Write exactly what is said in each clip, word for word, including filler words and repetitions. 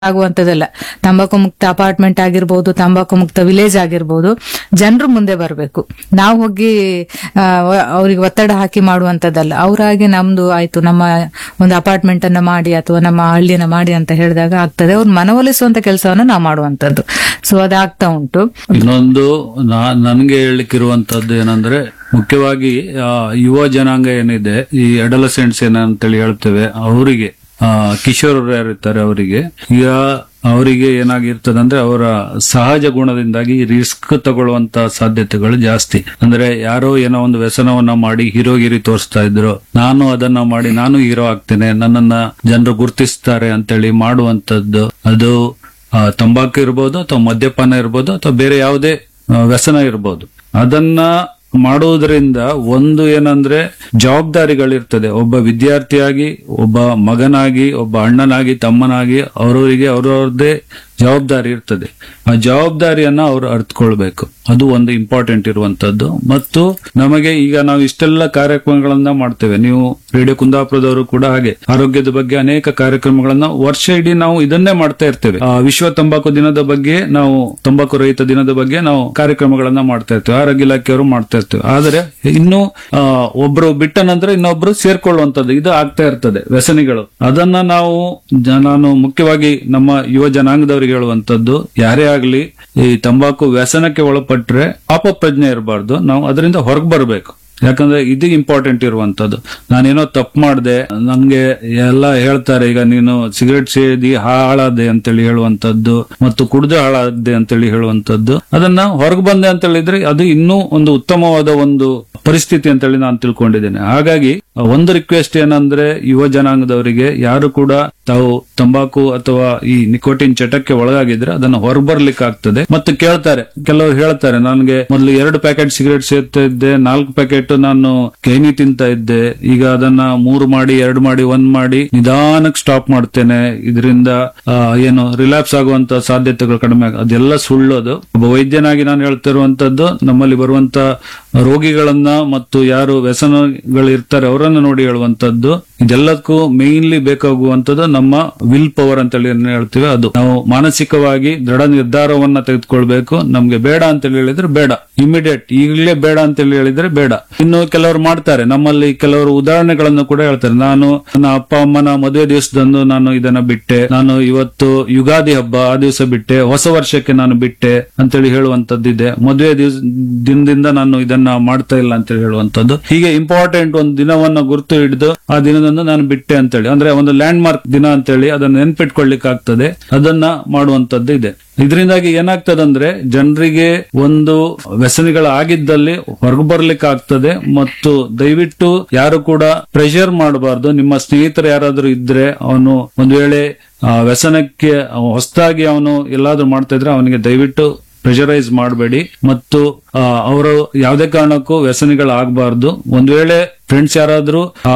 ಆಗುವಂತದಲ್ಲ. ತಂಬಾಕು ಮುಕ್ತ ಅಪಾರ್ಟ್ಮೆಂಟ್ ಆಗಿರ್ಬೋದು, ತಂಬಾಕು ಮುಕ್ತ ವಿಲೇಜ್ ಆಗಿರ್ಬೋದು, ಜನರು ಮುಂದೆ ಬರಬೇಕು. ನಾವು ಹೋಗಿ ಆ, ಅವ್ರಿಗೆ ಒತ್ತಡ ಹಾಕಿ ಮಾಡುವಂತದ್ದಲ್ಲ. ಅವರಾಗಿ ನಮ್ದು ಆಯ್ತು, ನಮ್ಮ ಒಂದು ಅಪಾರ್ಟ್ಮೆಂಟ್ ಅನ್ನ ಮಾಡಿ ಅಥವಾ ನಮ್ಮ ಹಳ್ಳಿಯನ್ನ ಮಾಡಿ ಅಂತ ಹೇಳಿದಾಗ ಆಗ್ತದೆ. ಅವ್ರು ಮನವೊಲಿಸುವಂತ ಕೆಲಸವನ್ನು ನಾವು ಮಾಡುವಂತದ್ದು. ಸೊ ಅದಾಗ್ತಾ ಉಂಟು. ಇನ್ನೊಂದು ನಾ- ನನ್ಗೆ ಹೇಳಿಕ್ಕಿರುವಂತದ್ದು ಏನಂದ್ರೆ, ಮುಖ್ಯವಾಗಿ ಆ, ಯುವ ಜನಾಂಗ ಏನಿದೆ, ಈ ಅಡಲಸೆಂಟ್ಸ್ ಏನಂತೇಳಿ ಹೇಳ್ತೇವೆ, ಅವರಿಗೆ ಕಿಶೋರರು ಯಾರಿರ್ತಾರೆ ಅವರಿಗೆ ಈಗ ಅವರಿಗೆ ಏನಾಗಿರ್ತದಂದ್ರೆ, ಅವರ ಸಹಜ ಗುಣದಿಂದಾಗಿ ರಿಸ್ಕ್ ತಗೊಳ್ಳುವಂತ ಸಾಧ್ಯತೆಗಳು ಜಾಸ್ತಿ. ಅಂದ್ರೆ ಯಾರೋ ಏನೋ ಒಂದು ವ್ಯಸನವನ್ನ ಮಾಡಿ ಹೀರೋಗಿರಿ ತೋರಿಸ್ತಾ ಇದ್ರು, ನಾನು ಅದನ್ನ ಮಾಡಿ ನಾನು ಹೀರೋ ಆಗ್ತೇನೆ, ನನ್ನನ್ನ ಜನರು ಗುರ್ತಿಸ್ತಾರೆ ಅಂತೇಳಿ ಮಾಡುವಂತದ್ದು. ಅದು ಆ, ತಂಬಾಕು ಇರ್ಬೋದು ಅಥವಾ ಮದ್ಯಪಾನ ಇರ್ಬೋದು ಅಥವಾ ಬೇರೆ ಯಾವುದೇ ಆ, ವ್ಯಸನ ಇರ್ಬೋದು. ಅದನ್ನ ಮಾಡುವುದರಿಂದ ಒಂದು ಏನಂದ್ರೆ ಜವಾಬ್ದಾರಿಗಳಿರ್ತದೆ. ಒಬ್ಬ ವಿದ್ಯಾರ್ಥಿಯಾಗಿ, ಒಬ್ಬ ಮಗನಾಗಿ, ಒಬ್ಬ ಅಣ್ಣನಾಗಿ, ತಮ್ಮನಾಗಿ ಅವರವರಿಗೆ ಅವರವ್ರದ್ದೇ ಜವಾಬ್ದಾರಿ ಇರ್ತದೆ. ಆ ಜವಾಬ್ದಾರಿಯನ್ನ ಅವರು ಅರ್ಥಕೊಳ್ಬೇಕು. ಅದು ಒಂದು ಇಂಪಾರ್ಟೆಂಟ್ ಇರುವಂತದ್ದು. ಮತ್ತು ನಮಗೆ ಈಗ ನಾವು ಇಷ್ಟೆಲ್ಲ ಕಾರ್ಯಕ್ರಮಗಳನ್ನ ಮಾಡ್ತೇವೆ. ನೀವು ರೇಡಿಯೋ ಕುಂದಾಪುರದವರು ಕೂಡ ಹಾಗೆ ಆರೋಗ್ಯದ ಬಗ್ಗೆ ಅನೇಕ ಕಾರ್ಯಕ್ರಮಗಳನ್ನ ವರ್ಷ ಇಡೀ ನಾವು ಇದನ್ನೇ ಮಾಡ್ತಾ ಇರ್ತೇವೆ. ಆ, ವಿಶ್ವ ತಂಬಾಕು ದಿನದ ಬಗ್ಗೆ ನಾವು, ತಂಬಾಕು ರಹಿತ ದಿನದ ಬಗ್ಗೆ ನಾವು ಕಾರ್ಯಕ್ರಮಗಳನ್ನ ಮಾಡ್ತಾ ಇರ್ತೇವೆ. ಆರೋಗ್ಯ ಇಲಾಖೆಯವರು ಮಾಡ್ತಾ ಇರ್ತೇವೆ. ಆದರೆ ಇನ್ನು ಆ, ಒಬ್ರು ಬಿಟ್ಟ ನಂತರ ಇನ್ನೊಬ್ರು ಸೇರ್ಕೊಳ್ಳುವಂತದ್ದು ಇದು ಆಗ್ತಾ ಇರ್ತದೆ, ವ್ಯಸನಿಗಳು. ಅದನ್ನ ನಾವು ಜ- ನಾನು ಮುಖ್ಯವಾಗಿ ನಮ್ಮ ಯುವ ಜನಾಂಗದವರಿಗೆ ಹೇಳುವಂತದ್ದು, ಯಾರೇ ಆಗ್ಲಿ ಈ ತಂಬಾಕು ವ್ಯಸನಕ್ಕೆ ಒಳಪಟ್ರೆ ಪಾಪಪ್ರಜ್ಞೆ ಇರಬಾರ್ದು. ನಾವು ಅದರಿಂದ ಹೊರಗೆ ಬರಬೇಕು. ಯಾಕಂದ್ರೆ ಇದು ಇಂಪಾರ್ಟೆಂಟ್ ಇರುವಂತದ್ದು. ನಾನೇನೋ ತಪ್ಪು ಮಾಡಿದೆ, ನನ್ಗೆ ಎಲ್ಲ ಹೇಳ್ತಾರೆ, ಈಗ ನೀನು ಸಿಗರೆಟ್ ಸೇದಿ ಹಾಳಾದೆ ಅಂತೇಳಿ ಹೇಳುವಂತದ್ದು ಮತ್ತು ಕುಡ್ದು ಹಾಳಾದೆ ಅಂತೇಳಿ ಹೇಳುವಂತದ್ದು. ಅದನ್ನ ಹೊರಗೆ ಬಂದೆ ಅಂತ ಹೇಳಿದ್ರೆ ಅದು ಇನ್ನೂ ಒಂದು ಉತ್ತಮವಾದ ಒಂದು ಪರಿಸ್ಥಿತಿ ಅಂತೇಳಿ ನಾನು ತಿಳ್ಕೊಂಡಿದ್ದೇನೆ. ಹಾಗಾಗಿ ಒಂದು ರಿಕ್ವೆಸ್ಟ್ ಏನಂದ್ರೆ, ಯುವ ಜನಾಂಗದವರಿಗೆ ಯಾರು ಕೂಡ ತಾವು ತಂಬಾಕು ಅಥವಾ ಈ ನಿಕೋಟಿನ್ ಚಟಕ್ಕೆ ಒಳಗಾಗಿದ್ರೆ ಅದನ್ನ ಹೊರಬರ್ಲಿಕ್ಕೆ ಆಗ್ತದೆ. ಮತ್ತು ಕೇಳ್ತಾರೆ, ಕೆಲವರು ಹೇಳ್ತಾರೆ, ನನಗೆ ಮೊದಲು ಎರಡು ಪ್ಯಾಕೆಟ್ ಸಿಗರೆಟ್ ಸೇರ್ತಾ ಇದ್ದೆ, ನಾಲ್ಕು ಪ್ಯಾಕೆಟ್ ನಾನು ಕೈನಿ ತಿಂತ ಇದ್ದೆ, ಈಗ ಅದನ್ನ ಮೂರು ಮಾಡಿ ಎರಡು ಮಾಡಿ ಒಂದ್ ಮಾಡಿ ನಿಧಾನಕ್ಕೆ ಸ್ಟಾಪ್ ಮಾಡ್ತೇನೆ, ಇದರಿಂದ ಏನು ರಿಲ್ಯಾಪ್ಸ್ ಆಗುವಂತ ಸಾಧ್ಯತೆಗಳು ಕಡಿಮೆ ಆಗ. ಅದೆಲ್ಲ ಸುಳ್ಳೋದು. ಒಬ್ಬ ವೈದ್ಯನಾಗಿ ನಾನು ಹೇಳ್ತಿರುವಂತದ್ದು, ನಮ್ಮಲ್ಲಿ ಬರುವಂತ ರೋಗಿಗಳನ್ನ ಮತ್ತು ಯಾರು ವ್ಯಸನಗಳಿರ್ತಾರೆ ಅವರನ್ನ ನೋಡಿ ಹೇಳುವಂತದ್ದು, ಇದೆಲ್ಲಕ್ಕೂ ಮೇನ್ಲಿ ಬೇಕಾಗುವಂತದ್ದು ನಮ್ಮ ವಿಲ್ ಪವರ್ ಅಂತೇಳಿ ಏನ್ ಹೇಳ್ತೀವಿ, ಅದು ನಾವು ಮಾನಸಿಕವಾಗಿ ದೃಢ ನಿರ್ಧಾರವನ್ನ ತೆಗೆದುಕೊಳ್ಬೇಕು. ನಮ್ಗೆ ಬೇಡ ಅಂತೇಳಿ ಹೇಳಿದ್ರೆ ಬೇಡ, ಇಮಿಡಿಯೇಟ್ ಈಗಲೇ ಬೇಡ ಅಂತೇಳಿ ಹೇಳಿದ್ರೆ ಬೇಡ. ಇನ್ನು ಕೆಲವರು ಮಾಡ್ತಾರೆ, ನಮ್ಮಲ್ಲಿ ಕೆಲವರು ಉದಾಹರಣೆಗಳನ್ನು ಕೂಡ ಹೇಳ್ತಾರೆ. ನಾನು ನನ್ನ ಅಪ್ಪ ಅಮ್ಮನ ಮದುವೆ ದಿವಸದಂದು ನಾನು ಇದನ್ನ ಬಿಟ್ಟೆ, ನಾನು ಇವತ್ತು ಯುಗಾದಿ ಹಬ್ಬ ಆ ದಿವಸ ಬಿಟ್ಟೆ, ಹೊಸ ವರ್ಷಕ್ಕೆ ನಾನು ಬಿಟ್ಟೆ ಅಂತೇಳಿ ಹೇಳುವಂತದ್ದಿದೆ. ಮದುವೆ ದಿವಸ ದಿನದಿಂದ ನಾನು ಇದನ್ನ ಮಾಡ್ತಾ ಇಲ್ಲ ಅಂತೇಳಿ ಹೇಳುವಂತದ್ದು. ಹೀಗೆ ಇಂಪಾರ್ಟೆಂಟ್ ಒಂದು ದಿನವನ್ನ ಗುರುತು ಹಿಡಿದು ಆ ದಿನದಂದು ನಾನು ಬಿಟ್ಟೆ ಅಂತೇಳಿ, ಅಂದ್ರೆ ಒಂದು ಲ್ಯಾಂಡ್ ಮಾರ್ಕ್ ದಿನ ಅಂತೇಳಿ ಅದನ್ನ ನೆನ್ಪಿಟ್ಕೊಳ್ಳಿಕ್ಕೆ ಆಗ್ತದೆ. ಅದನ್ನ ಮಾಡುವಂತದ್ದು ಇದೆ. ಇದರಿಂದಾಗಿ ಏನಾಗ್ತದಂದ್ರೆ, ಜನರಿಗೆ ಒಂದು ವ್ಯಸನಿಗಳಾಗಿದ್ದಲ್ಲಿ ಹೊರಗೆ ಬರ್ಲಿಕ್ಕೆ ಆಗ್ತದೆ. ಮತ್ತು ದಯವಿಟ್ಟು ಯಾರು ಕೂಡ ಪ್ರೆಷರ್ ಮಾಡಬಾರ್ದು. ನಿಮ್ಮ ಸ್ನೇಹಿತರು ಯಾರಾದ್ರೂ ಇದ್ರೆ, ಅವನು ಒಂದು ವೇಳೆ ಆ, ವ್ಯಸನಕ್ಕೆ ಹೊಸದಾಗಿ ಅವನು ಎಲ್ಲಾದ್ರೂ ಮಾಡ್ತಾ ಇದ್ರೆ ಅವನಿಗೆ ದಯವಿಟ್ಟು ಪ್ರೆಷರೈಸ್ ಮಾಡಬೇಡಿ. ಮತ್ತು ಅವರು ಯಾವುದೇ ಕಾರಣಕ್ಕೂ ವ್ಯಸನಿಗಳಾಗಬಾರ್ದು. ಒಂದ್ ವೇಳೆ ಫ್ರೆಂಡ್ಸ್ ಯಾರಾದ್ರೂ ಆ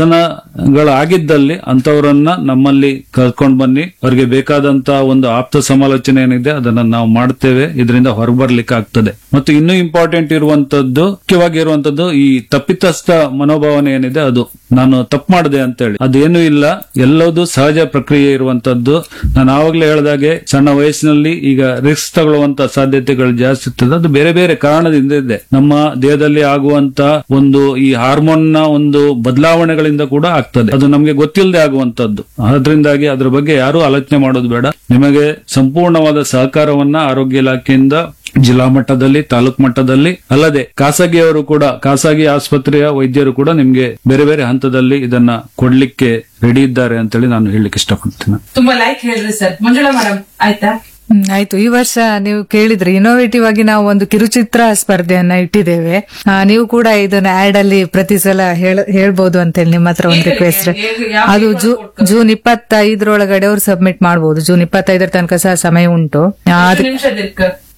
ವ್ಯಸನಗಳಾಗಿದ್ದಲ್ಲಿ ಅಂತವರನ್ನ ನಮ್ಮಲ್ಲಿ ಕರ್ಕೊಂಡ್ ಬನ್ನಿ. ಅವ್ರಿಗೆ ಬೇಕಾದಂತ ಒಂದು ಆಪ್ತ ಸಮಾಲೋಚನೆ ಏನಿದೆ ಅದನ್ನ ನಾವು ಮಾಡ್ತೇವೆ. ಇದರಿಂದ ಹೊರಬರ್ಲಿಕ್ಕೆ ಆಗ್ತದೆ. ಮತ್ತು ಇನ್ನೂ ಇಂಪಾರ್ಟೆಂಟ್ ಇರುವಂತದ್ದು, ಮುಖ್ಯವಾಗಿ ಇರುವಂತದ್ದು, ಈ ತಪ್ಪಿತಸ್ಥ ಮನೋಭಾವನೆ ಏನಿದೆ, ಅದು ನಾನು ತಪ್ಪು ಮಾಡಿದೆ ಅಂತೇಳಿ ಅದೇನು ಇಲ್ಲ. ಎಲ್ಲದೂ ಸಹಜ ಪ್ರಕ್ರಿಯೆ ಇರುವಂತದ್ದು. ನಾನು ಆವಾಗಲೇ ಹೇಳಿದಾಗೆ ಸಣ್ಣ ವಯಸ್ಸಿನಲ್ಲಿ ಈಗ ರಿಸ್ಕ್ ತಗೊಳ್ಳುವಂತ ಸಾಧ್ಯತೆಗಳು ಜಾಸ್ತಿ ಇರ್ತದೆ. ಅದು ಬೇರೆ ಬೇರೆ ಕಾರಣದಿಂದ ಇದೆ. ನಮ್ಮ ದೇಹದಲ್ಲಿ ಆಗುವಂತ ಒಂದು ಈ ಹಾರ್ಮೋನ್ ನ ಒಂದು ಬದಲಾವಣೆಗಳಿಂದ ಕೂಡ ಆಗ್ತದೆ. ಅದು ನಮಗೆ ಗೊತ್ತಿಲ್ಲದೆ ಆಗುವಂತದ್ದು. ಅದರಿಂದಾಗಿ ಅದ್ರ ಬಗ್ಗೆ ಯಾರು ಆಲೋಚನೆ ಮಾಡೋದು ಬೇಡ. ನಿಮಗೆ ಸಂಪೂರ್ಣವಾದ ಸಹಕಾರವನ್ನ ಆರೋಗ್ಯ ಇಲಾಖೆಯಿಂದ ಜಿಲ್ಲಾ ಮಟ್ಟದಲ್ಲಿ, ತಾಲೂಕು ಮಟ್ಟದಲ್ಲಿ, ಅಲ್ಲದೆ ಖಾಸಗಿಯವರು ಕೂಡ, ಖಾಸಗಿ ಆಸ್ಪತ್ರೆಯ ವೈದ್ಯರು ಕೂಡ ನಿಮ್ಗೆ ಬೇರೆ ಬೇರೆ ಹಂತದಲ್ಲಿ ಇದನ್ನ ಕೊಡ್ಲಿಕ್ಕೆ ರೆಡಿ ಇದ್ದಾರೆ ಅಂತೇಳಿ ನಾನು ಹೇಳಲಿಕ್ಕೆ ಇಷ್ಟಪಡ್ತೀನಿ. ತುಂಬಾ ಲೈಕ್ ಹೇಳ್ರಿ ಸರ್. ಮಂಜುಳಾ ಮೇಡಮ್, ಆಯ್ತಾ? ಹ್ಮ್, ಆಯ್ತು. ಈ ವರ್ಷ ನೀವು ಕೇಳಿದ್ರೆ ಇನೋವೇಟಿವ್ ಆಗಿ ನಾವು ಒಂದು ಕಿರುಚಿತ್ರ ಸ್ಪರ್ಧೆಯನ್ನ ಇಟ್ಟಿದ್ದೇವೆ. ಆ, ನೀವು ಕೂಡ ಇದನ್ನ ಆಡ್ ಅಲ್ಲಿ ಪ್ರತಿ ಸಲ ಹೇಳ್- ಹೇಳ್ಬೋದು ಅಂತ ಹೇಳಿ ನಿಮ್ಮ ಹತ್ರ ಒಂದು ರಿಕ್ವೆಸ್ಟ್. ಅದು ಜೂ- ಜೂನ್ ಇಪ್ಪತ್ತೈದರೊಳಗಡೆ ಅವ್ರು ಸಬ್ಮಿಟ್ ಮಾಡಬಹುದು. ಜೂನ್ ಇಪ್ಪತ್ತೈದರ ತನಕ ಸಹ ಸಮಯ ಉಂಟು. ಆ, ಎಷ್ಟು ಅದಕ್ಕೆ ನಿಮಿಷ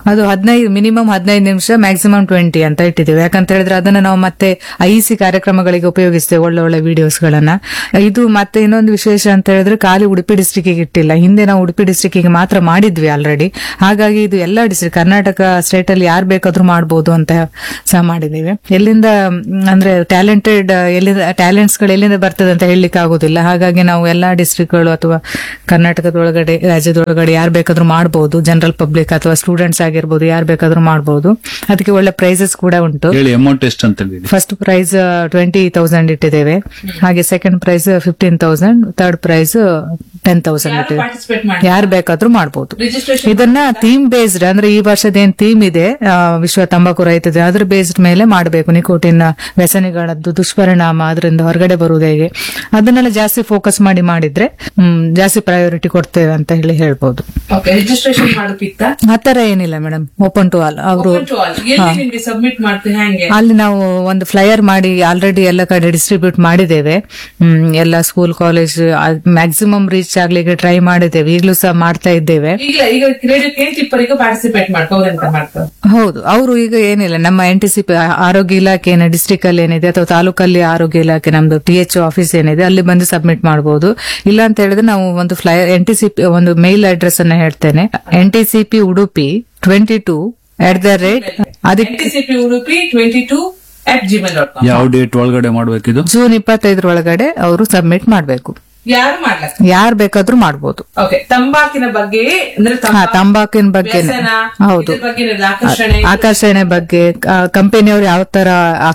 ಅದು ಹದಿನೈದು ಮಿನಿಮಮ್ ಹದಿನೈದು ನಿಮಿಷ ಮ್ಯಾಕ್ಸಿಮಮ್ ಟ್ವೆಂಟಿ ಅಂತ ಇಟ್ಟಿದ್ದೇವೆ. ಯಾಕಂತ ಹೇಳಿದ್ರೆ ಅದನ್ನ ನಾವು ಮತ್ತೆ ಐಸಿ ಕಾರ್ಯಕ್ರಮಗಳಿಗೆ ಉಪಯೋಗಿಸ್ತೇವೆ, ಒಳ್ಳೆ ಒಳ್ಳೆ ವಿಡಿಯೋಸ್ ಗಳನ್ನ. ಇದು ಮತ್ತೆ ಇನ್ನೊಂದು ವಿಶೇಷ ಅಂತ ಹೇಳಿದ್ರೆ ಖಾಲಿ ಉಡುಪಿ ಡಿಸ್ಟ್ರಿಕ್ಟ್ ಇಟ್ಟಿಲ್ಲ. ಹಿಂದೆ ನಾವು ಉಡುಪಿ ಡಿಸ್ಟ್ರಿಕ್ಟ್ ಮಾತ್ರ ಮಾಡಿದ್ವಿ ಆಲ್ರೆಡಿ. ಹಾಗಾಗಿ ಇದು ಎಲ್ಲಾ ಡಿಸ್ಟ್ರಿಕ್ಟ್ ಕರ್ನಾಟಕ ಸ್ಟೇಟ್ ಅಲ್ಲಿ ಯಾರು ಬೇಕಾದ್ರೂ ಮಾಡಬಹುದು ಅಂತ ಸಹ ಮಾಡಿದ್ದೇವೆ. ಎಲ್ಲಿಂದ ಅಂದ್ರೆ ಟ್ಯಾಲೆಂಟೆಡ್ ಎಲ್ಲಿಂದ ಟ್ಯಾಲೆಂಟ್ಸ್ ಗಳು ಎಲ್ಲಿಂದ ಬರ್ತದೆ ಅಂತ ಹೇಳಲಿಕ್ಕೆ ಆಗುದಿಲ್ಲ. ಹಾಗಾಗಿ ನಾವು ಎಲ್ಲಾ ಡಿಸ್ಟ್ರಿಕ್ಟ್ ಗಳು ಅಥವಾ ಕರ್ನಾಟಕದೊಳಗಡೆ ರಾಜ್ಯದೊಳಗಡೆ ಯಾರು ಬೇಕಾದ್ರೂ ಮಾಡಬಹುದು. ಜನರಲ್ ಪಬ್ಲಿಕ್ ಅಥವಾ ಸ್ಟೂಡೆಂಟ್ಸ್ ಆಗಿರ್ಬೋದು, ಯಾರು ಬೇಕಾದ್ರೂ ಮಾಡಬಹುದು. ಅದಕ್ಕೆ ಒಳ್ಳೆ ಪ್ರೈಸಸ್ ಕೂಡ ಉಂಟು. ಹೇಳಿ ಅಮೌಂಟ್ ಎಷ್ಟು ಅಂತ ಹೇಳಿ. ಫಸ್ಟ್ ಪ್ರೈಸ್ ಟ್ವೆಂಟಿ ತೌಸಂಡ್ ಇಟ್ಟಿದ್ದೇವೆ. ಹಾಗೆ second prize fifteen thousand, third prize ten thousand ಇಟ್ಟಿದ್ದೇವೆ. ಪಾರ್ಟಿಸಿಪೇಟ್ ಮಾಡಿ ಯಾರು ಬೇಕಾದ್ರೂ ಮಾಡಬಹುದು. ರಿಜಿಸ್ಟ್ರೇಷನ್ ಇದನ್ನ ಥೀಮ್ ಬೇಸ್ಡ್ ಅಂದ್ರೆ ಈ ವರ್ಷದ ಏನ್ ಥೀಮ್ ಇದೆ ಆ, ವಿಶ್ವ ತಂಬಾಕು ರಹಿತ ದಿನ, ಅದ್ರ ಬೇಸ್ಡ್ ಮೇಲೆ ಮಾಡಬೇಕು. ನಿಕೋಟಿನ್ ವ್ಯಸನಿಗಳದ್ದು ದುಷ್ಪರಿಣಾಮ, ಅದರಿಂದ ಹೊರಗಡೆ ಬರುವುದು ಹೇಗೆ, ಅದನ್ನೆಲ್ಲ ಜಾಸ್ತಿ ಫೋಕಸ್ ಮಾಡಿ ಮಾಡಿದ್ರೆ ಹ್ಮ್, ಜಾಸ್ತಿ ಪ್ರಯಾರಿಟಿ ಕೊಡ್ತೇವೆ ಅಂತ ಹೇಳಿ ಹೇಳ್ಬೋದು. ಓಕೆ. ರಿಜಿಸ್ಟ್ರೇಷನ್ ಮಾಡೋಕ್ಕಿತ್ತ ಆತರ ಏನಿಲ್ಲ ಮೇಡಮ್, ಓಪನ್ ಟು ಆಲ್. ಅವರು ಎಲ್ಲಿ ನಿಮ್ಗೆ ಸಬ್ಮಿಟ್ ಮಾಡ್ತೀವಿ ಹೆಂಗೆ? ಅಲ್ಲಿ ನಾವು ಒಂದು ಫ್ಲೈಯರ್ ಮಾಡಿ ಆಲ್ರೆಡಿ ಎಲ್ಲ ಕಡೆ ಡಿಸ್ಟ್ರಿಬ್ಯೂಟ್ ಮಾಡಿದ್ದೇವೆ. ಹ್ಮ್, ಎಲ್ಲ ಸ್ಕೂಲ್ ಕಾಲೇಜ್ ಮ್ಯಾಕ್ಸಿಮಮ್ ರೀಚ್ ಆಗ್ಲಿಕ್ಕೆ ಟ್ರೈ ಮಾಡಿದ್ದೇವೆ. ಈಗಲೂ ಸಹ ಮಾಡ್ತಾ ಇದ್ದೇವೆ. ಈಗ ಈಗ ರೇಡಿಯೋ ಕೇಂದ್ರಿಪರಿಗೆ ಪಾರ್ಟಿಸಿಪೇಟ್ ಮಾಡ್ಕೋದು ಅಂತ ಮಾಡ್ತಾರೆ. ಹೌದು, ಅವರು ಈಗ ಏನಿಲ್ಲ, ನಮ್ಮ ಎನ್ ಟಿ ಸಿ ಪಿ ಆರೋಗ್ಯ ಇಲಾಖೆ ಏನು ಡಿಸ್ಟ್ರಿಕ್ಟ್ ಅಲ್ಲಿ ಏನಿದೆ ಅಥವಾ ತಾಲೂಕಲ್ಲಿ ಆರೋಗ್ಯ ಇಲಾಖೆ ನಮ್ದು ಟಿ ಎಚ್ ಆಫೀಸ್ ಏನಿದೆ ಅಲ್ಲಿ ಬಂದು ಸಬ್ಮಿಟ್ ಮಾಡಬಹುದು. ಇಲ್ಲ ಅಂತ ಹೇಳಿದ್ರೆ ನಾವು ಒಂದು flyer N T C P ಒಂದು ಮೇಲ್ ಅಡ್ರೆಸ್ ಅನ್ನ ಹೇಳ್ತೇನೆ, N T C P Udupi twenty two at the rate ಅದಕ್ಕೆ ಎನ್ಟಿಸಿಪಿ Udupi twenty two at Gmail dot com. ಯಾವ ಡೇಟ್ ಒಳಗಡೆ ಮಾಡ್ಬೇಕಿದು? ಜೂನ್ ಇಪ್ಪತ್ತೈದರ ಒಳಗಡೆ ಅವರು ಸಬ್ಮಿಟ್ ಮಾಡಬೇಕು. ಯಾರು ಮಾಡ್ಲಕ್ಕ? ಯಾರು ಬೇಕಾದ್ರೂ ಮಾಡಬಹುದು. ಓಕೆ. ತಂಬಾಕಿನ ಬಗ್ಗೆ ಅಂದ್ರೆ ಹಾ, ತಂಬಾಕು, ತಂಬಾಕಿನ ಬಗ್ಗೆ ವ್ಯಸನ, ಹೌದು, ಇದ್ರ ಬಗ್ಗೆ ಏನಿದೆ? ಆಕರ್ಷಣೆ ಆಕರ್ಷಣೆ ಬಗ್ಗೆ ಕಂಪನಿಯವರು ಯಾವ ತರ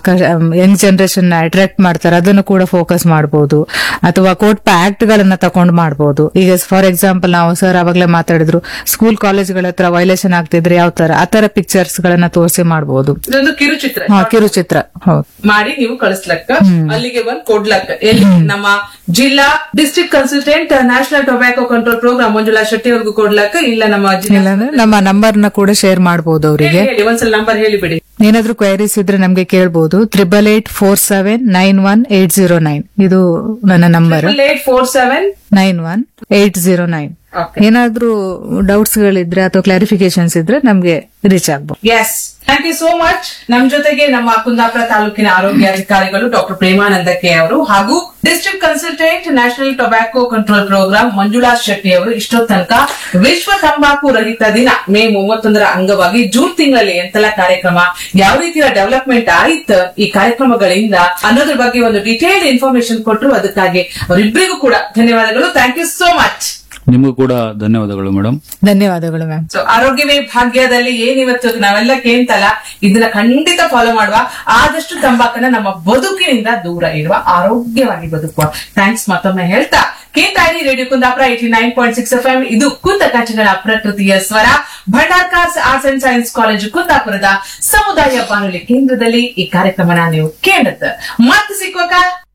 ಯಂಗ್ ಜನರೇಷನ್ ಅಟ್ರಾಕ್ಟ್ ಮಾಡ್ತಾರೆ ಅದನ್ನು ಕೂಡ ಫೋಕಸ್ ಮಾಡಬಹುದು. ಅಥವಾ ಕೋರ್ಟ್ ಆಕ್ಟ್ ಗಳನ್ನ ತಕೊಂಡು ಮಾಡಬಹುದು. ಈಗ ಫಾರ್ ಎಕ್ಸಾಂಪಲ್ ನಾವು ಸರ್ ಅವಾಗಲೇ ಮಾತಾಡಿದ್ರು, ಸ್ಕೂಲ್ ಕಾಲೇಜ್ಗಳ ಹತ್ರ ವೈಲೇಷನ್ ಆಗ್ತಿದ್ರೆ ಯಾವ ತರ ಆ ತರ ಪಿಕ್ಚರ್ಸ್ ಗಳನ್ನ ತೋರಿಸಿ ಮಾಡಬಹುದು. ಇದೊಂದು ಕಿರುಚಿತ್ರ ಹಾ, ಕಿರುಚಿತ್ರ ಹೌದು ಮಾಡಿ ನೀವು ಕಳಿಸ್ಲಕ್ಕ, ಅಲ್ಲಿಗೆ ಬಂದು ಕೊಡ್ಲಕ್ಕ. ಎಲ್ಲಿ? ನಮ್ಮ ಜಿಲ್ಲಾ district consultant national tobacco control programme Manjula Shetty ಅವ್ರಿಗೂ ಕೊಡ್ಲಕ್ಕ. ಇಲ್ಲ ನಮ್ಮ ಜಿಲ್ಲಾ ಇಲ್ಲಾಂದ್ರೆ ನಮ್ಮ ನಂಬರ್ ನ ಕೂಡ ಶೇರ್ ಮಾಡಬಹುದು ಅವರಿಗೆ. ಹೇಳಿ, ಒಂದ್ಸಲ ನಂಬರ್ ಹೇಳಿಬಿಡಿ. ಏನಾದ್ರೂ ಕ್ವೈರೀಸ್ ಇದ್ರೆ ನಮ್ಗೆ ಕೇಳಬಹುದು. Triple eight four seven nine one eight zero nine ಇದು ನನ್ನ number. Eight four seven nine one eight zero nine. Okay. ಏನಾದ್ರೂ ಡೌಟ್ಸ್ ಗಳಿದ್ರೆ ಅಥವಾ ಕ್ಲಾರಿಫಿಕೇಶನ್ಸ್ ಇದ್ರೆ ನಮ್ಗೆ ರೀಚ್ ಆಗ್ಬಹುದು. S, thank you so much. ನಮ್ ಜೊತೆಗೆ ನಮ್ಮ ಕುಂದಾಪುರ ತಾಲೂಕಿನ ಆರೋಗ್ಯ ಅಧಿಕಾರಿಗಳು ಡಾಕ್ಟರ್ ಪ್ರೇಮಾನಂದ ಕೆ ಅವರು ಹಾಗೂ district consultant national tobacco control programme Manjula Shetty ಅವರು ಇಷ್ಟೋ ತನಕ ವಿಶ್ವ ತಂಬಾಕು ರಹಿತ ದಿನ ಮೇ ಮೂವತ್ತೊಂದರ ಅಂಗವಾಗಿ ಜೂನ್ ತಿಂಗಳಲ್ಲಿ ಎಂತೆಲ್ಲ ಕಾರ್ಯಕ್ರಮ, ಯಾವ ರೀತಿಯ ಡೆವಲಪ್ಮೆಂಟ್ ಆಯ್ತು ಈ ಕಾರ್ಯಕ್ರಮಗಳಿಂದ ಅನ್ನೋದ್ರ ಬಗ್ಗೆ ಒಂದು ಡೀಟೇಲ್ಡ್ ಇನ್ಫಾರ್ಮೇಶನ್ ಕೊಟ್ಟರು. ಅದಕ್ಕಾಗಿ ಅವರಿಬ್ಬರಿಗೂ ಕೂಡ ಧನ್ಯವಾದಗಳು. Thank you so much. ನಿಮಗೂ ಕೂಡ ಧನ್ಯವಾದಗಳು ಮೇಡಮ್. ಧನ್ಯವಾದಗಳು ಮ್ಯಾಮ್. ಸೊ ಆರೋಗ್ಯವೇ ಭಾಗ್ಯದಲ್ಲಿ ಏನಿವತ್ತು ನಾವೆಲ್ಲ ಕೇಳ್ತಲ್ಲ, ಇದನ್ನ ಖಂಡಿತ ಫಾಲೋ ಮಾಡುವ. ಆದಷ್ಟು ತಂಬಾಕನ್ನ ನಮ್ಮ ಬದುಕಿನಿಂದ ದೂರ ಇಡುವ, ಆರೋಗ್ಯವಾಗಿ ಬದುಕುವ. ಥ್ಯಾಂಕ್ಸ್ ಮತ್ತೊಮ್ಮೆ ಹೇಳ್ತಾ ಕೇಳ್ತಾ ಇರಿ radio Kundapura eighty nine point six F M. ಇದು ಕುಂದ ಕಚಗಳ ಪ್ರಕೃತಿಯ ಸ್ವರ. Bhandarkar's arts and science college ಕುಂದಾಪುರದ ಸಮುದಾಯ ಬಾನುಲಿ ಕೇಂದ್ರದಲ್ಲಿ ಈ ಕಾರ್ಯಕ್ರಮನ ನೀವು ಕೇಳತ್ತ. ಮತ್ತೆ ಸಿಕ್ಕುವಕ.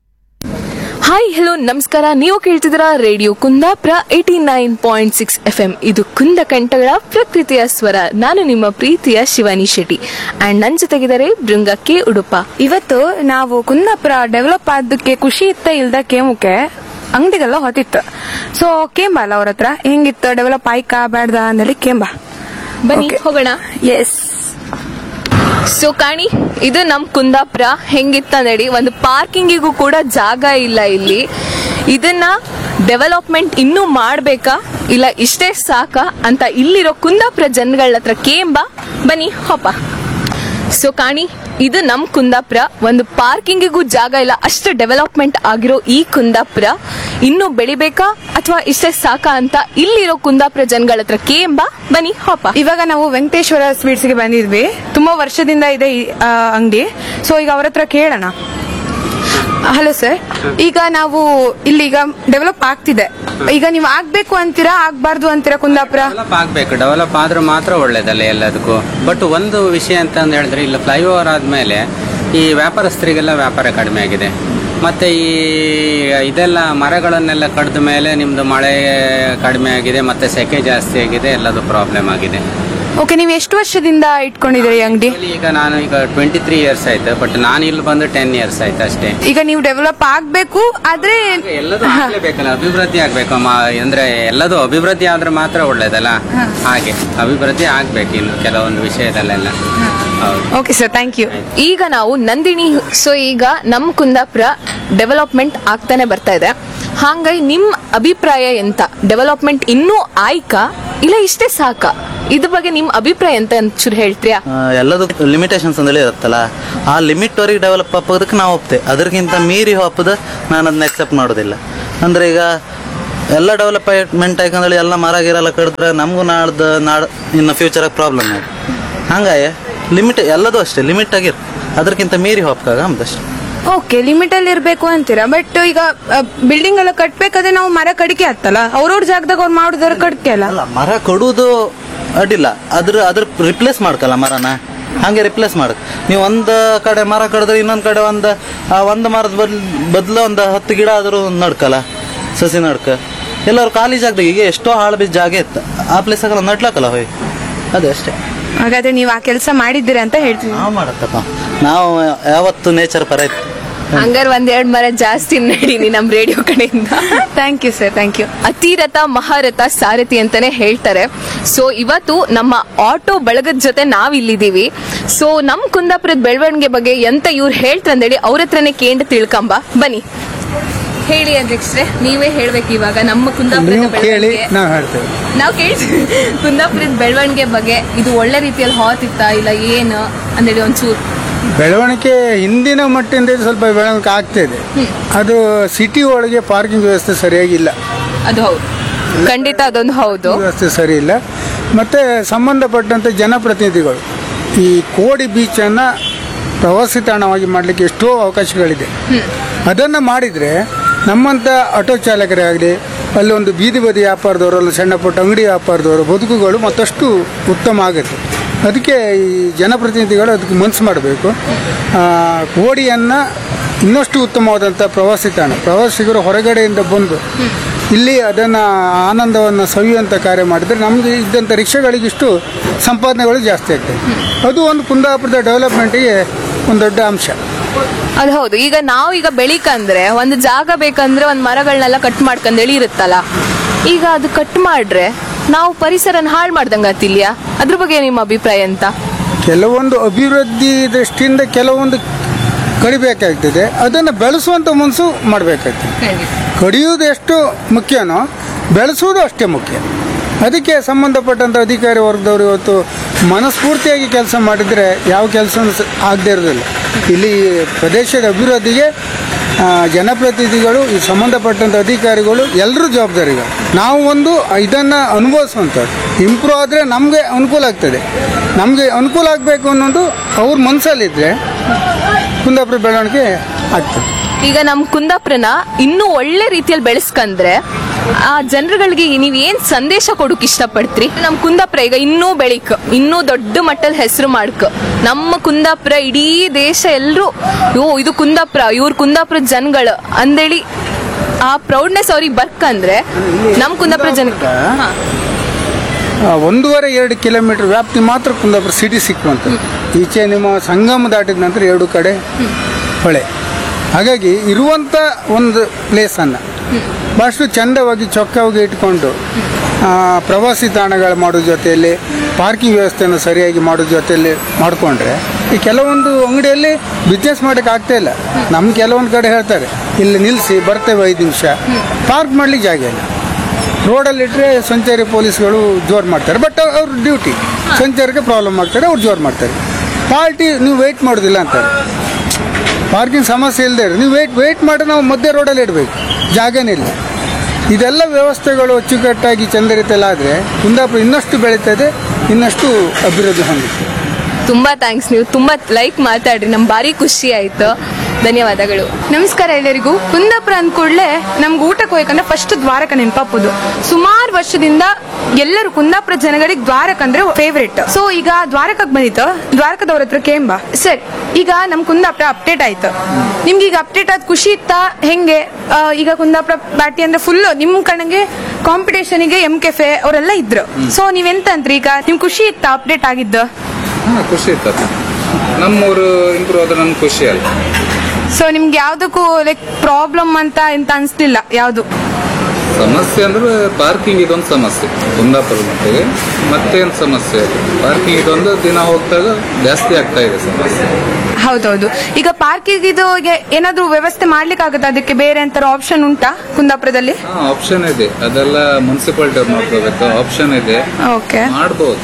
ಹಾಯ್, ಹಲೋ, ನಮಸ್ಕಾರ. ನೀವು ಕೇಳ್ತಿದ್ದೀರಾ radio Kundapura eighty nine point six F M. ಇದು ಕುಂದ ಕಂಠಗಳ ಪ್ರಕೃತಿಯ ಸ್ವರ. ನಾನು ನಿಮ್ಮ ಪ್ರೀತಿಯ ಶಿವಾನಿ ಶೆಟ್ಟಿ ಅಂಡ್ ನನ್ನ ಜೊತೆಗಿದ್ದಾರೆ ಬೃಂಗ ಕೆ ಉಡುಪ. ಇವತ್ತು ನಾವು ಕುಂದಾಪುರ ಡೆವಲಪ್ ಆದಕ್ಕೆ ಖುಷಿ ಇತ್ತ ಇಲ್ದ ಕೇಮುಕೆ ಅಂಗಡಿಗೆಲ್ಲ ಹೊತ್ತಿತ್ತು. ಸೊ ಕೇಂಬ ಅಲ್ಲ ಅವ್ರ ಹತ್ರ ಹೆಂಗಿತ್ತು ಡೆವಲಪ್ ಆಯ್ಕಾ ಬೇಡ್ದ ಅಂದೇಳಿ ಕೇಂಬ. ಬನ್ನಿ ಹೋಗೋಣ. ಎಸ್. ಸೊ ಕಾಣಿ, ಇದು ನಮ್ ಕುಂದಾಪುರ ಹೆಂಗಿತ್ತ ನಡಿ. ಒಂದು ಪಾರ್ಕಿಂಗಿಗೂ ಕೂಡ ಜಾಗ ಇಲ್ಲ ಇಲ್ಲಿ. ಇದನ್ನ ಡೆವಲಪ್ಮೆಂಟ್ ಇನ್ನೂ ಮಾಡ್ಬೇಕಾ ಇಲ್ಲ ಇಷ್ಟೇ ಸಾಕ ಅಂತ ಇಲ್ಲಿರೋ ಕುಂದಾಪುರ ಜನಗಳ ಹತ್ರ ಕೇಂಬ. ಬನ್ನಿ ಹೋಪ. ಸೊ ಕಾಣಿ, ಇದು ನಮ್ ಕುಂದಾಪುರ. ಒಂದು ಪಾರ್ಕಿಂಗಿಗೂ ಜಾಗ ಇಲ್ಲ, ಅಷ್ಟು ಡೆವಲಪ್ಮೆಂಟ್ ಆಗಿರೋ ಈ ಕುಂದಾಪುರ ಇನ್ನೂ ಬೆಳಿಬೇಕಾ ಅಥವಾ ಇಷ್ಟೇ ಸಾಕ ಅಂತ ಇಲ್ಲಿರೋ ಕುಂದಾಪುರ ಜನಗಳ ಹತ್ರ ಕೇಂಬ. ಬನ್ನಿ ಹೋಪ. ಇವಾಗ ನಾವು ವೆಂಕಟೇಶ್ವರ ಸ್ವೀಟ್ಸ್ ಗೆ ಬಂದಿದ್ವಿ. ತುಂಬಾ ವರ್ಷದಿಂದ ಇದೆ ಈ ಅಂಗಡಿ. ಸೊ ಈಗ ಅವ್ರ ಹತ್ರ ಕೇಳೋಣ. ಹಲೋ ಸರ್, ಈಗ ನಾವು ಇಲ್ಲಿ ಈಗ ಡೆವಲಪ್ ಆಗ್ತಿದೆ. ಈಗ ನೀವು ಆಗ್ಬೇಕು ಅಂತೀರಾ ಆಗ್ಬಾರ್ದು ಅಂತೀರಾ? ಕುಂದಾಪುರ ಡೆವಲಪ್ ಆಗ್ಬೇಕು. ಡೆವಲಪ್ ಆದ್ರೂ ಮಾತ್ರ ಒಳ್ಳೇದಲ್ಲ ಎಲ್ಲದಕ್ಕೂ. ಬಟ್ ಒಂದು ವಿಷಯ ಅಂತ ಹೇಳಿದ್ರೆ, ಇಲ್ಲ ಫ್ಲೈಓವರ್ ಆದ್ಮೇಲೆ ಈ ವ್ಯಾಪಾರಸ್ಥರಿಗೆಲ್ಲ ವ್ಯಾಪಾರ ಕಡಿಮೆ ಆಗಿದೆ. ಮತ್ತೆ ಈ ಇದೆಲ್ಲ ಮರಗಳನ್ನೆಲ್ಲ ಕಡಿದ ಮೇಲೆ ನಿಮ್ದು ಮಳೆ ಕಡಿಮೆ ಆಗಿದೆ, ಮತ್ತೆ ಸೆಕೆ ಜಾಸ್ತಿ ಆಗಿದೆ, ಎಲ್ಲದು ಪ್ರಾಬ್ಲಮ್ ಆಗಿದೆ. ಓಕೆ, ನೀವು ಎಷ್ಟು ವರ್ಷದಿಂದ ಇಟ್ಕೊಂಡಿದ್ದೀರಿ ಅಂಗಡಿ? ಈಗ ನಾನು ಈಗ ಟ್ವೆಂಟಿ ತ್ರೀ ಇಯರ್ಸ್ ಆಯ್ತು, ಬಟ್ ನಾನು ಇಲ್ಲಿ ಬಂದು ಟೆನ್ ಇಯರ್ಸ್ ಆಯ್ತು ಅಷ್ಟೇ. ಈಗ ನೀವು ಡೆವಲಪ್ ಆಗ್ಬೇಕು, ಆದ್ರೆ ಎಲ್ಲದೂ ಆಗ್ಲೇಬೇಕಲ್ಲ, ಅಭಿವೃದ್ಧಿ ಆಗ್ಬೇಕು. ಅಂದ್ರೆ ಎಲ್ಲದೂ ಅಭಿವೃದ್ಧಿ ಆದ್ರೆ ಮಾತ್ರ ಒಳ್ಳೇದಲ್ಲ, ಹಾಗೆ ಅಭಿವೃದ್ಧಿ ಆಗ್ಬೇಕು ಇನ್ನು ಕೆಲವೊಂದು ವಿಷಯದಲ್ಲೆಲ್ಲ. ಹೌದು. Okay sir, thank you. ಈಗ ನಾವು ನಂದಿನಿ, ಸೊ ಈಗ ನಮ್ ಕುಂದಾಪುರ ಡೆವಲಪ್ಮೆಂಟ್ ಆಗ್ತಾನೆ ಬರ್ತಾ ಇದೆ. ಹಾಗಾಗಿ ನಿಮ್ ಅಭಿಪ್ರಾಯ ಎಂತ? ಡೆವಲಪ್ಮೆಂಟ್ ಇನ್ನೂ ಆಯ್ಕಾ ಇಲ್ಲ ಇಷ್ಟೇ ಸಾಕಾ? ಇದ್ರ ಬಗ್ಗೆ ನಿಮ್ ಅಭಿಪ್ರಾಯ ಎಂತ ಒಂಚೂರು ಹೇಳ್ತೀರಾ? ಎಲ್ಲದೂ ಲಿಮಿಟೇಷನ್ಸ್ ಅಂದೇಳಿ ಇರುತ್ತಲ್ಲ, ಆ ಲಿಮಿಟ್ ವರೆಗೆ ಡೆವಲಪ್ ಆಗೋದಕ್ಕೆ ನಾವು ಒಪ್ತೆ. ಅದಕ್ಕಿಂತ ಮೀರಿ ಹೋಗೋದು ನಾನು ಅದನ್ನ ಎಕ್ಸೆಪ್ಟ್ ಮಾಡೋದಿಲ್ಲ. ಅಂದ್ರೆ ಈಗ ಎಲ್ಲ ಡೆವಲಪ್ಮೆಂಟ್ ಯಾಕಂದ್ರೆ ಎಲ್ಲ ಮರ ಗಿರೆಲ್ಲ ಕಡಿದ್ರೆ ನಮಗೂ ನಾಡ್ದು ನಾಡ್ ಇನ್ನು ಫ್ಯೂಚರಾಗ ಪ್ರಾಬ್ಲಮ್ ಆಗ. ಹಂಗಾಗಿ ಲಿಮಿಟ್ ಎಲ್ಲದೂ ಅಷ್ಟೇ ಲಿಮಿಟ್ ಆಗಿರ್, ಅದಕ್ಕಿಂತ ಮೀರಿ ಹೋಗ್ಕಾಗ ಅಂದಷ್ಟೇ. ಓಕೆ, ಲಿಮಿಟ್ ಅಲ್ಲಿ ಇರ್ಬೇಕು ಅಂತೀರಾ. ಬಟ್ ಈಗ ಬಿಲ್ಡಿಂಗ್ ಎಲ್ಲ ಕಟ್ಬೇಕಾದ್ರೆ ನಾವು ಮರ ಕಡಿಕೆ ಆಗ್ತಲ್ಲ, ಅವ್ರವ್ರ ಜಾಗದಾಗ ಅವ್ರು ಮಾಡುದಾರ ಕಡಿಕೆ ಅಲ್ಲ. ಅಲ್ಲ, ಮರ ಕೊಡುವುದು ಅಡ್ಡಿಲ್ಲ, ಅದ್ರ ಅದ್ರ ರಿಪ್ಲೇಸ್ ಮಾಡ್ಕಲ್ಲ ಮರನ, ಹಂಗೆ ರಿಪ್ಲೇಸ್ ಮಾಡಕ್. ನೀವು ಒಂದ್ ಕಡೆ ಮರ ಕಡಿದ್ರೆ ಇನ್ನೊಂದ್ ಕಡೆ ಒಂದ್ ಒಂದ್ ಮರದ ಬದ್ಲು ಬದ್ಲು ಒಂದ್ ಹತ್ತು ಗಿಡ ಆದ್ರೂ ನಡ್ಕಲ್ಲ, ಸಸಿ ನಡ್ಕ. ಎಲ್ಲರೂ ಖಾಲಿ ಜಾಗದಾಗ ಈಗ ಎಷ್ಟೋ ಹಾಳು ಬೀಜ ಜಾಗ ಇತ್ತು, ಆ ಪ್ಲೇಸ್ ಆಗಲ್ಲ ನಡ್ಲಕ್ಕಲ್ಲ ಹೋಯ್, ಅದೇ ಅಷ್ಟೇ. ಹಾಗಾದ್ರೆ ನೀವು ಆ ಕೆಲಸ ಮಾಡಿದ್ದೀರಾ ಅಂತ ಹೇಳ್ತೀವಿ. ನಾವು ಮಾಡತ್ತಪ್ಪ, ನಾವು ಯಾವತ್ತು ನೇಚರ್ ಪರ ಇತ್ತು. ಹಂಗಾರೆ ಒಂದೆರಡು ಮರ ಜಾಸ್ತಿ ನಡೀನಿ ನಮ್ ರೇಡಿಯೋ ಕಡೆಯಿಂದ. Thank you sir, thank you. ಅತಿರಥ ಮಹಾರಥ ಸಾರಥಿ ಅಂತಾನೆ ಹೇಳ್ತಾರೆ. ಸೊ ಇವತ್ತು ನಮ್ಮ ಆಟೋ ಬಳಗದ ಜೊತೆ ನಾವ್ ಇಲ್ಲಿದ್ದೀವಿ. ಸೊ ನಮ್ ಕುಂದಾಪುರದ ಬೆಳವಣಿಗೆ ಬಗ್ಗೆ ಎಂತ ಇವ್ರು ಹೇಳ್ತಾರಂದೇಳಿ ಅವ್ರ ಹತ್ರನೇ ಕೇಂದ್ರ ತಿಳ್ಕೊಂಬ ಬನ್ನಿ. ಹೇಳಿ ಅಧ್ಯಕ್ಷರೇ, ನೀವೇ ಹೇಳ್ಬೇಕು ಇವಾಗ ನಮ್ಮ ಕುಂದಾಪುರದ ಬೆಳವಣಿಗೆ. ನಾವು ಹೇಳ್ತೇವೆ ನಾವು ಕೇಳ್ತೀವಿ ಕುಂದಾಪುರದ ಬೆಳವಣಿಗೆ ಬಗ್ಗೆ. ಇದು ಒಳ್ಳೆ ರೀತಿಯಲ್ಲಿ ಹಾತಿತ್ತಾ ಇಲ್ಲ ಏನು ಅಂದೇಳಿ ಒಂಚೂರು. ಬೆಳವಣಿಗೆ ಹಿಂದಿನ ಮಟ್ಟಿಂದ ಸ್ವಲ್ಪ ಬೆಳವಣಿಗೆ ಆಗ್ತಾ ಇದೆ. ಅದು ಸಿಟಿ ಒಳಗೆ ಪಾರ್ಕಿಂಗ್ ವ್ಯವಸ್ಥೆ ಸರಿಯಾಗಿಲ್ಲ. ಅದು ಹೌದು, ಖಂಡಿತ ಅದೊಂದು ಹೌದು. ವ್ಯವಸ್ಥೆ ಸರಿ ಇಲ್ಲ. ಮತ್ತೆ ಸಂಬಂಧಪಟ್ಟಂತೆ ಜನಪ್ರತಿನಿಧಿಗಳು ಈ ಕೋಡಿ ಬೀಚ್ ಅನ್ನ ಪ್ರವಾಸಿ ತಾಣವಾಗಿ ಮಾಡಲಿಕ್ಕೆ ಎಷ್ಟೋ ಅವಕಾಶಗಳಿದೆ. ಅದನ್ನ ಮಾಡಿದ್ರೆ ನಮ್ಮಂತ ಆಟೋ ಚಾಲಕರೇ ಆಗಲಿ, ಅಲ್ಲಿ ಒಂದು ಬೀದಿ ಬದಿ ವ್ಯಾಪಾರದವರು, ಅಲ್ಲಿ ಸಣ್ಣ ಪುಟ್ಟ ಅಂಗಡಿ ವ್ಯಾಪಾರದವರು ಬದುಕುಗಳು ಮತ್ತಷ್ಟು ಉತ್ತಮ ಆಗುತ್ತೆ. ಅದಕ್ಕೆ ಈ ಜನಪ್ರತಿನಿಧಿಗಳು ಅದಕ್ಕೆ ಮನಸ್ಸು ಮಾಡಬೇಕು. ಕೋಡಿಯನ್ನು ಇನ್ನಷ್ಟು ಉತ್ತಮವಾದಂಥ ಪ್ರವಾಸಿ ತಾಣ, ಪ್ರವಾಸಿಗರು ಹೊರಗಡೆಯಿಂದ ಬಂದು ಇಲ್ಲಿ ಅದನ್ನು ಆನಂದವನ್ನು ಸವಿಯುವಂಥ ಕಾರ್ಯ ಮಾಡಿದರೆ ನಮಗೆ ಇದ್ದಂಥ ರಿಕ್ಷಾಗಳಿಗಿಷ್ಟು ಸಂಪಾದನೆಗಳು ಜಾಸ್ತಿ ಆಗ್ತದೆ. ಅದು ಒಂದು ಕುಂದಾಪುರದ ಡೆವಲಪ್ಮೆಂಟಿಗೆ ಒಂದು ದೊಡ್ಡ ಅಂಶ. ಅದು ಹೌದು. ಈಗ ನಾವು ಈಗ ಬೆಳಿಕಂದ್ರೆ ಒಂದು ಜಾಗ ಬೇಕಂದ್ರೆ ಒಂದು ಮರಗಳನ್ನೆಲ್ಲ ಕಟ್ ಮಾಡ್ಕೊಂಡೇಳಿ ಇರುತ್ತಲ್ಲ, ಈಗ ಅದು ಕಟ್ ಮಾಡ್ರೆ ನಾವು ಪರಿಸರನ ಹಾಳು ಮಾಡ್ದಂಗ ಆತಿಲ್ಯಾ? ಅದ್ರ ಬಗ್ಗೆ ನಿಮ್ಮ ಅಭಿಪ್ರಾಯ ಅಂತ? ಕೆಲವೊಂದು ಅಭಿವೃದ್ಧಿ ದೃಷ್ಟಿಯಿಂದ ಕೆಲವೊಂದು ಕಡಿಬೇಕಾಗ್ತದೆ, ಅದನ್ನು ಬೆಳೆಸುವಂತ ಮನಸ್ಸು ಮಾಡಬೇಕಾಗ್ತದೆ. ಕಡಿಯುವುದು ಎಷ್ಟು ಮುಖ್ಯನೋ ಬೆಳೆಸುವುದು ಅಷ್ಟೇ ಮುಖ್ಯ. ಅದಕ್ಕೆ ಸಂಬಂಧಪಟ್ಟಂತ ಅಧಿಕಾರಿ ವರ್ಗದವರು ಇವತ್ತು ಮನಸ್ಫೂರ್ತಿಯಾಗಿ ಕೆಲಸ ಮಾಡಿದ್ರೆ ಯಾವ ಕೆಲಸ ಆಗದೆ ಇರೋದಿಲ್ಲ. ಇಲ್ಲಿ ಪ್ರದೇಶದ ಅಭಿವೃದ್ಧಿಗೆ ಜನಪ್ರತಿನಿಧಿಗಳು, ಈ ಸಂಬಂಧಪಟ್ಟಂತ ಅಧಿಕಾರಿಗಳು ಎಲ್ಲರೂ ಜವಾಬ್ದಾರಿಗಳು. ನಾವು ಒಂದು ಇದನ್ನ ಅನುಭವಿಸುವಂಥದ್ದು ಇಂಪ್ರೂವ್ ಆದರೆ ನಮಗೆ ಅನುಕೂಲ ಆಗ್ತದೆ. ನಮಗೆ ಅನುಕೂಲ ಆಗಬೇಕು ಅನ್ನೋದು ಅವ್ರ ಮನಸ್ಸಲ್ಲಿದ್ರೆ ಕುಂದಾಪುರ ಬೆಳವಣಿಗೆ ಆಗ್ತದೆ. ಈಗ ನಮ್ ಕುಂದಾಪುರನ ಇನ್ನೂ ಒಳ್ಳೆ ರೀತಿಯಲ್ಲಿ ಬೆಳೆಸ್ಕಂದ್ರೆ ಆ ಜನರುಗಳಿಗೆ ನೀವ್ ಏನ್ ಸಂದೇಶ ಕೊಡಕ್ ಇಷ್ಟಪಡ್ತೀರಿ? ನಮ್ ಕುಂದಾಪುರ ಈಗ ಇನ್ನೂ ಬೆಳಿಕ್, ಇನ್ನೂ ದೊಡ್ಡ ಮಟ್ಟದ ಹೆಸರು ಮಾಡ್ಕ, ನಮ್ಮ ಕುಂದಾಪುರ ಇಡೀ ದೇಶ ಎಲ್ರು ಓ ಇದು ಕುಂದಾಪುರ, ಇವ್ರ ಕುಂದಾಪುರ ಜನಗಳು ಅಂದೇಳಿ ಆ ಪ್ರೌಡ್ನೆಸ್ ಅವ್ರಿಗೆ ಬರ್ಕಂದ್ರೆ ನಮ್ ಕುಂದಾಪುರ ಜನಕ್ಕೆ ಒಂದೂವರೆ ಎರಡು ಕಿಲೋಮೀಟರ್ ವ್ಯಾಪ್ತಿ ಮಾತ್ರ ಕುಂದಾಪುರ ಸಿಟಿ ಸಿಕ್ಕುವಂಥದ್ದು. ಈಚೆ ನಿಮ್ಮ ಸಂಗಮ ದಾಟಿದ ನಂತರ ಎರಡು ಕಡೆ ಹೊಳೆ. ಹಾಗಾಗಿ ಇರುವಂಥ ಒಂದು ಪ್ಲೇಸನ್ನು ಭಾಳಷ್ಟು ಚಂದವಾಗಿ ಚೊಕ್ಕವಾಗಿ ಇಟ್ಕೊಂಡು ಪ್ರವಾಸಿ ತಾಣಗಳು ಮಾಡೋ ಜೊತೆಯಲ್ಲಿ ಪಾರ್ಕಿಂಗ್ ವ್ಯವಸ್ಥೆಯನ್ನು ಸರಿಯಾಗಿ ಮಾಡೋ ಜೊತೆಯಲ್ಲಿ ಮಾಡಿಕೊಂಡ್ರೆ ಈ ಕೆಲವೊಂದು ಅಂಗಡಿಯಲ್ಲಿ ಬಿಸ್ನೆಸ್ ಮಾಡೋಕ್ಕೆ ಆಗ್ತಾ ಇಲ್ಲ. ನಮ್ಮ ಕೆಲವೊಂದು ಕಡೆ ಹೇಳ್ತಾರೆ ಇಲ್ಲಿ ನಿಲ್ಲಿಸಿ ಬರ್ತೇವೆ ಐದು ನಿಮಿಷ, ಪಾರ್ಕ್ ಮಾಡ್ಲಿಕ್ಕೆ ಜಾಗ ಇಲ್ಲ. ರೋಡಲ್ಲಿಟ್ಟರೆ ಸಂಚಾರಿ ಪೊಲೀಸ್ಗಳು ಜೋರು ಮಾಡ್ತಾರೆ, ಬಟ್ ಅವ್ರ ಡ್ಯೂಟಿ ಸಂಚಾರಕ್ಕೆ ಪ್ರಾಬ್ಲಮ್ ಆಗ್ತಾರೆ, ಅವ್ರು ಜೋರು ಮಾಡ್ತಾರೆ. ಪಾರ್ಟಿ ನೀವು ವೆಯ್ಟ್ ಮಾಡೋದಿಲ್ಲ ಅಂತಾರೆ. ಪಾರ್ಕಿಂಗ್ ಸಮಸ್ಯೆ ಇಲ್ಲದೆ ನೀವು ವೆಯ್ಟ್ ವೆಯ್ಟ್ ಮಾಡಿ ನಾವು ಮಧ್ಯೆ ರೋಡಲ್ಲಿ ಇಡಬೇಕು, ಜಾಗನೇ ಇಲ್ಲ. ಇದೆಲ್ಲ ವ್ಯವಸ್ಥೆಗಳು ಅಚ್ಚುಕಟ್ಟಾಗಿ ಚಂದ ರೀತಿಯಲ್ಲಿ ಆದರೆ ಕುಂದಾಪುರ ಇನ್ನಷ್ಟು ಬೆಳೀತದೆ, ಇನ್ನಷ್ಟು ಅಭಿವೃದ್ಧಿ ಹೊಂದುತ್ತೆ. ತುಂಬಾ ಥ್ಯಾಂಕ್ಸ್, ನೀವು ತುಂಬಾ ಲೈಕ್ ಮಾತಾಡ್ರಿ, ನಮ್ಗೆ ಭಾರಿ ಖುಷಿ ಆಯ್ತು. ಧನ್ಯವಾದಗಳು. ನಮಸ್ಕಾರ ಎಲ್ಲರಿಗೂ. ಕುಂದಾಪುರ ಅಂದ ಕೂಡಲೇ ನಮ್ಗೆ ಊಟಕ್ಕೆ ಹೋಯ್ಕಂದ್ರೆ ಫಸ್ಟ್ ದ್ವಾರಕ ನೆನಪಾಪುದು. ಸುಮಾರು ವರ್ಷದಿಂದ ಎಲ್ಲರೂ ಕುಂದಾಪುರ ಜನಗಳಿಗೆ ದ್ವಾರಕ ಅಂದ್ರೆ ಫೇವ್ರೇಟ್. ಸೊ ಈಗ ದ್ವಾರಕಕ್ಕೆ ಬಂದಿತ್ತು, ದ್ವಾರಕದವ್ರ ಹತ್ರ ಕೇಂಬ ಸರ್, ಈಗ ನಮ್ ಕುಂದಾಪುರ ಅಪ್ಡೇಟ್ ಆಯ್ತು. ನಿಮ್ಗೆ ಈಗ ಅಪ್ಡೇಟ್ ಆದ ಖುಷಿ ಇತ್ತಾ ಹೆಂಗೆ? ಈಗ ಕುಂದಾಪುರ ಬ್ಯಾಟಿ ಅಂದ್ರೆ ಫುಲ್ ನಿಮ್ ಕಣ್ಣಿಗೆ ಕಾಂಪಿಟೇಷನ್ಗೆ ಎಂ ಕೆಫೆ ಅವರೆಲ್ಲ ಇದ್ರು. ಸೊ ನೀವೆಂತ ಅಂದ್ರಿ ಈಗ ನಿಮ್ ಖುಷಿ ಇತ್ತ ಅಪ್ಡೇಟ್ ಆಗಿದ್ದು? ಹಾ ಖುಷಿ ಇತ್ತು. ನಮ್ಮೂರು ಇಂಪ್ರೂವ್ ಆದ್ರೆ ನಮ್ಗೆ ಖುಷಿ ಅಲ್ಲ. ಸೊ ನಿಮ್ಗೆ ಯಾವ್ದಕ್ಕೂ ಲೈಕ್ ಪ್ರಾಬ್ಲಮ್ ಅಂತ ಎಂತ ಅನ್ಸ್ಲಿಲ್ಲ ಯಾವ್ದು? ಸಮಸ್ಯೆ ಅಂದ್ರೆ ಪಾರ್ಕಿಂಗ್ ಇದೊಂದು ಸಮಸ್ಯೆ ಕುಂದಾಪುರ ಮಟ್ಟಿಗೆ. ಮತ್ತೇನ್ ಸಮಸ್ಯೆ ಪಾರ್ಕಿಂಗ್ ಇದೊಂದು ದಿನ ಹೋಗ್ತಾಗ ಜಾಸ್ತಿ ಆಗ್ತಾ ಇದೆ ಸಮಸ್ಯೆ. ಹೌದೌದು. ಈಗ ಪಾರ್ಕಿಂಗ್ ಇದು ಏನಾದ್ರು ವ್ಯವಸ್ಥೆ ಮಾಡ್ಲಿಕ್ಕೆ ಆಗುತ್ತೆ? ಅದಕ್ಕೆ ಬೇರೆ ಎಂತ ಆಪ್ಷನ್ ಉಂಟಾ ಕುಂದಾಪುರದಲ್ಲಿ? ಆಪ್ಷನ್ ಇದೆ, ಅದೆಲ್ಲ ಮುನ್ಸಿಪಾಲಿಟಿ ಅವ್ರು ನೋಡ್ಕೋಬೇಕು. ಆಪ್ಷನ್ ಇದೆ, ಓಕೆ, ಮಾಡ್ಬೋದು,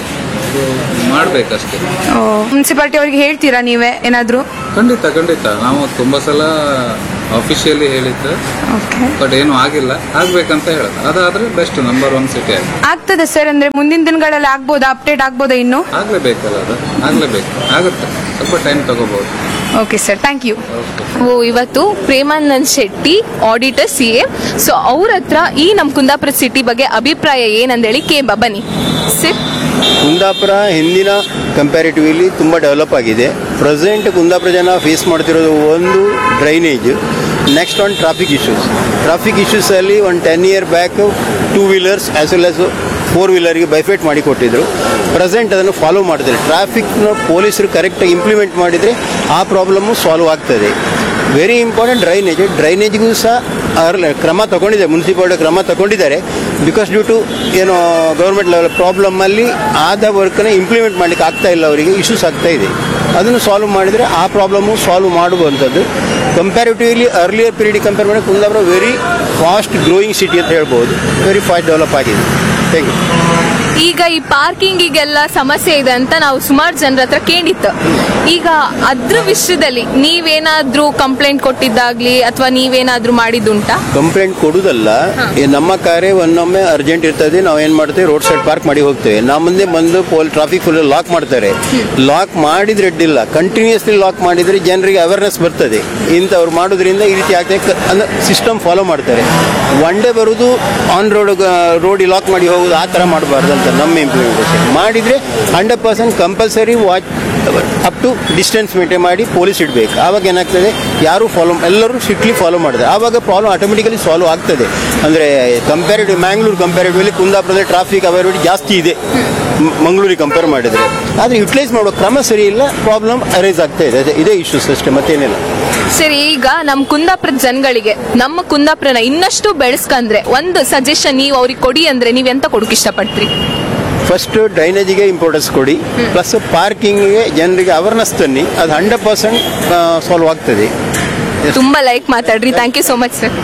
ಮಾಡ್ಬೇಕಷ್ಟೇ. ಮುನ್ಸಿಪಾಲಿಟಿ ಅವ್ರಿಗೆ ಹೇಳ್ತೀರಾ ನೀವೇ ಏನಾದ್ರು? ಖಂಡಿತ ಖಂಡಿತ. ನಾವು ತುಂಬಾ ಸಲ ಅಫಿಷಿಯಲಿ ಹೇಳಿದ್ದು, ಬಟ್ ಏನು ಆಗಿಲ್ಲ. ಆಗ್ಬೇಕಂತ ಹೇಳೋದು, ಅದಾದ್ರೆ ಬೆಸ್ಟ್ ನಂಬರ್ ಒನ್ ಸಿಟಿ ಆಗಿ ಆಗ್ತದೆ ಸರ್. ಅಂದ್ರೆ ಮುಂದಿನ ದಿನಗಳಲ್ಲಿ ಆಗ್ಬೋದಾ, ಅಪ್ಡೇಟ್ ಆಗ್ಬೋದಾ? ಇನ್ನು ಆಗ್ಲೇಬೇಕಲ್ಲ, ಅದು ಆಗ್ಲೇಬೇಕು, ಆಗುತ್ತೆ, ಸ್ವಲ್ಪ ಟೈಮ್ ತಗೋಬಹುದು. Okay sir, thank you. ಓ ಇವತ್ತು Premanand Shetty auditor C A. So ಅವ್ರ ಹತ್ರ ಈ ನಮ್ ಕುಂದಾಪುರ ಸಿಟಿ ಬಗ್ಗೆ ಅಭಿಪ್ರಾಯ ಏನಂದೇಳಿ ಕೇಂಬ ಬನ್ನಿ ಸರ್. ಕುಂದಾಪುರ ಹಿಂದಿನ ಕಂಪ್ಯಾರಿಟಿವ್ಲಿ ತುಂಬ ಡೆವಲಪ್ ಆಗಿದೆ. ಪ್ರೆಸೆಂಟ್ ಕುಂದಾಪುರ ಜನ ಫೇಸ್ ಮಾಡ್ತಿರೋದು ಒಂದು ಡ್ರೈನೇಜ್, ನೆಕ್ಸ್ಟ್ ಒಂದು ಟ್ರಾಫಿಕ್ ಇಶ್ಯೂಸ್. ಟ್ರಾಫಿಕ್ ಇಶ್ಯೂಸಲ್ಲಿ ಒಂದು ten year back two wheelers as well as four ವೀಲರ್ಗೆ ಬೈಫೇಟ್ ಮಾಡಿ ಕೊಟ್ಟಿದ್ರು. ಪ್ರೆಸೆಂಟ್ ಅದನ್ನು ಫಾಲೋ ಮಾಡಿದ್ರೆ ಟ್ರಾಫಿಕ್ನ ಪೊಲೀಸರು ಕರೆಕ್ಟಾಗಿ ಇಂಪ್ಲಿಮೆಂಟ್ ಮಾಡಿದರೆ ಆ ಪ್ರಾಬ್ಲಮ್ಮು ಸಾಲ್ವ್ ಆಗ್ತದೆ. Very important drainage. ಡ್ರೈನೇಜ್ಗೂ ಸಹ ಕ್ರಮ ತಗೊಂಡಿದೆ, ಮುನ್ಸಿಪಾಲಿಟಿ ಕ್ರಮ ತಗೊಂಡಿದ್ದಾರೆ. ಬಿಕಾಸ್ ಡ್ಯೂ ಟು ಏನೋ ಗೌರ್ಮೆಂಟ್ ಲೆವೆಲ್ ಪ್ರಾಬ್ಲಮ್ಮಲ್ಲಿ ಆದ ವರ್ಕ್ನ ಇಂಪ್ಲಿಮೆಂಟ್ ಮಾಡಲಿಕ್ಕೆ ಆಗ್ತಾ ಇಲ್ಲ, ಅವರಿಗೆ ಇಶ್ಯೂಸ್ ಆಗ್ತಾ ಇದೆ. ಅದನ್ನು ಸಾಲ್ವ್ ಮಾಡಿದರೆ ಆ ಪ್ರಾಬ್ಲಮ್ಮು ಸಾಲ್ವ್ ಮಾಡುವಂಥದ್ದು. ಕಂಪ್ಯಾರಿಟಿವ್ಲಿ ಅರ್ಲಿಯರ್ ಪೀರಿಯಡ್ ಕಂಪೇರ್ ಮಾಡಿ Kundapura very fast growing city ಅಂತ ಹೇಳ್ಬೋದು. ವೆರಿ ಫಾಸ್ಟ್ ಡೆವಲಪ್ ಆಗಿದೆ. Thank you. ಈಗ ಈ ಪಾರ್ಕಿಂಗಿಗೆಲ್ಲ ಸಮಸ್ಯೆ ಇದೆ ಅಂತ ನಾವು ಸುಮಾರು ಜನರ ಹತ್ರ ಕೇಳಿತ್ತು. ಈಗ ಅದ್ರ ವಿಷಯದಲ್ಲಿ ನೀವೇನಾದ್ರೂ ಕಂಪ್ಲೇಂಟ್ ಕೊಟ್ಟಿದ್ದಾಗ್ಲಿ ಅಥವಾ ನೀವೇನಾದ್ರೂ ಮಾಡಿದ್ದುಂಟಾ? ಕಂಪ್ಲೇಂಟ್ ಕೊಡುದಲ್ಲ, ನಮ್ಮ ಕಾರೇ ಒಂದೊಮ್ಮೆ ಅರ್ಜೆಂಟ್ ಇರ್ತದೆ, ನಾವು ಏನ್ ಮಾಡ್ತೇವೆ ರೋಡ್ ಸೈಡ್ ಪಾರ್ಕ್ ಮಾಡಿ ಹೋಗ್ತೇವೆ. ನಮ್ಮ ಮುಂದೆ ಬಂದು ಪೋಲ್ ಟ್ರಾಫಿಕ್ ಫುಲ್ ಲಾಕ್ ಮಾಡ್ತಾರೆ. ಲಾಕ್ ಮಾಡಿದ್ರೆ ಅಡ್ಡಿಲ್ಲ, ಕಂಟಿನ್ಯೂಸ್ಲಿ ಲಾಕ್ ಮಾಡಿದ್ರೆ ಜನರಿಗೆ ಅವೇರ್ನೆಸ್ ಬರ್ತದೆ. ಇಂಥವ್ರು ಮಾಡೋದ್ರಿಂದ ಈ ರೀತಿ ಆಗ್ತದೆ ಅಂದ್ರೆ ಸಿಸ್ಟಮ್ ಫಾಲೋ ಮಾಡ್ತಾರೆ. ಒನ್ ಡೇ ಬರುದು ಆನ್ ರೋಡ್ ರೋಡ್ ಲಾಕ್ ಮಾಡಿ ಹೋಗುದು, ಆ ತರ ಮಾಡಬಾರ್ದು ಅಂತ ನಮ್ಮ ಇಂಪ್ಲಿಮೆಂಟೇಷನ್ ಮಾಡಿದ್ರೆ hundred percent compulsory watch up to distance maintain ಮಾಡಿ ಪೊಲೀಸ್ ಇಡಬೇಕು. ಆವಾಗ ಏನಾಗ್ತದೆ, ಯಾರು ಫಾಲೋ ಎಲ್ಲರೂ ಸ್ಟ್ರಿಕ್ಟ್ಲಿ ಫಾಲೋ ಮಾಡಿದ್ರೆ ಆವಾಗ ಪ್ರಾಬ್ಲಮ್ ಆಟೋಮೆಟಿಕಲಿ ಸಾಲ್ವ್ ಆಗ್ತದೆ. ಅಂದರೆ ಕಂಪ್ಯಾರಿಟಿವ್ ಮ್ಯಾಂಗ್ಳೂರು ಕಂಪ್ಯಾರಿಟಿವ್ಲಿ ಕುಂದಾಪುರದಲ್ಲಿ ಟ್ರಾಫಿಕ್ ಅವೈಲಬಿಲಿಟಿ ಜಾಸ್ತಿ ಇದೆ ಮಂಗಳೂರಿಗೆ ಕಂಪೇರ್ ಮಾಡಿದರೆ. ಆದರೆ ಯುಟಿಲೈಸ್ ಮಾಡೋ ಕ್ರಮ ಸರಿ ಇಲ್ಲ, ಪ್ರಾಬ್ಲಮ್ ಅರೈಸ್ ಆಗ್ತಾ ಇದೆ. ಅದೇ ಇದೇ ಇಶ್ಯೂಸ್ ಅಷ್ಟೇ, ಮತ್ತೇನಿಲ್ಲ. ಸರಿ, ಈಗ ನಮ್ಮ ಕುಂದಾಪುರದ ಜನಗಳಿಗೆ ನಮ್ಮ ಕುಂದಾಪುರನ ಇನ್ನಷ್ಟು ಬೆಳೆಸ್ಕಂದ್ರೆ ಒಂದು ಸಜೆಷನ್ ನೀವು ಅವ್ರಿಗೆ ಕೊಡಿ ಅಂದ್ರೆ ನೀವೆಂತ ಕೊಡಕ್ಕೆ ಇಷ್ಟಪಡ್ತೀರಿ? ಫಸ್ಟ್ ಡ್ರೈನೇಜಿಗೆ ಇಂಪಾರ್ಟೆನ್ಸ್ ಕೊಡಿ, ಪ್ಲಸ್ ಪಾರ್ಕಿಂಗ್ಗೆ ಜನರಿಗೆ ಅವೇರ್ನೆಸ್ ತನ್ನಿ, ಅದು ಹಂಡ್ರೆಡ್ ಪರ್ಸೆಂಟ್ ಸಾಲ್ವ್ ಆಗ್ತದೆ. ತುಂಬಾ ಲೈಕ್ ಮಾತಾಡ್ರಿ. Thank you so much sir.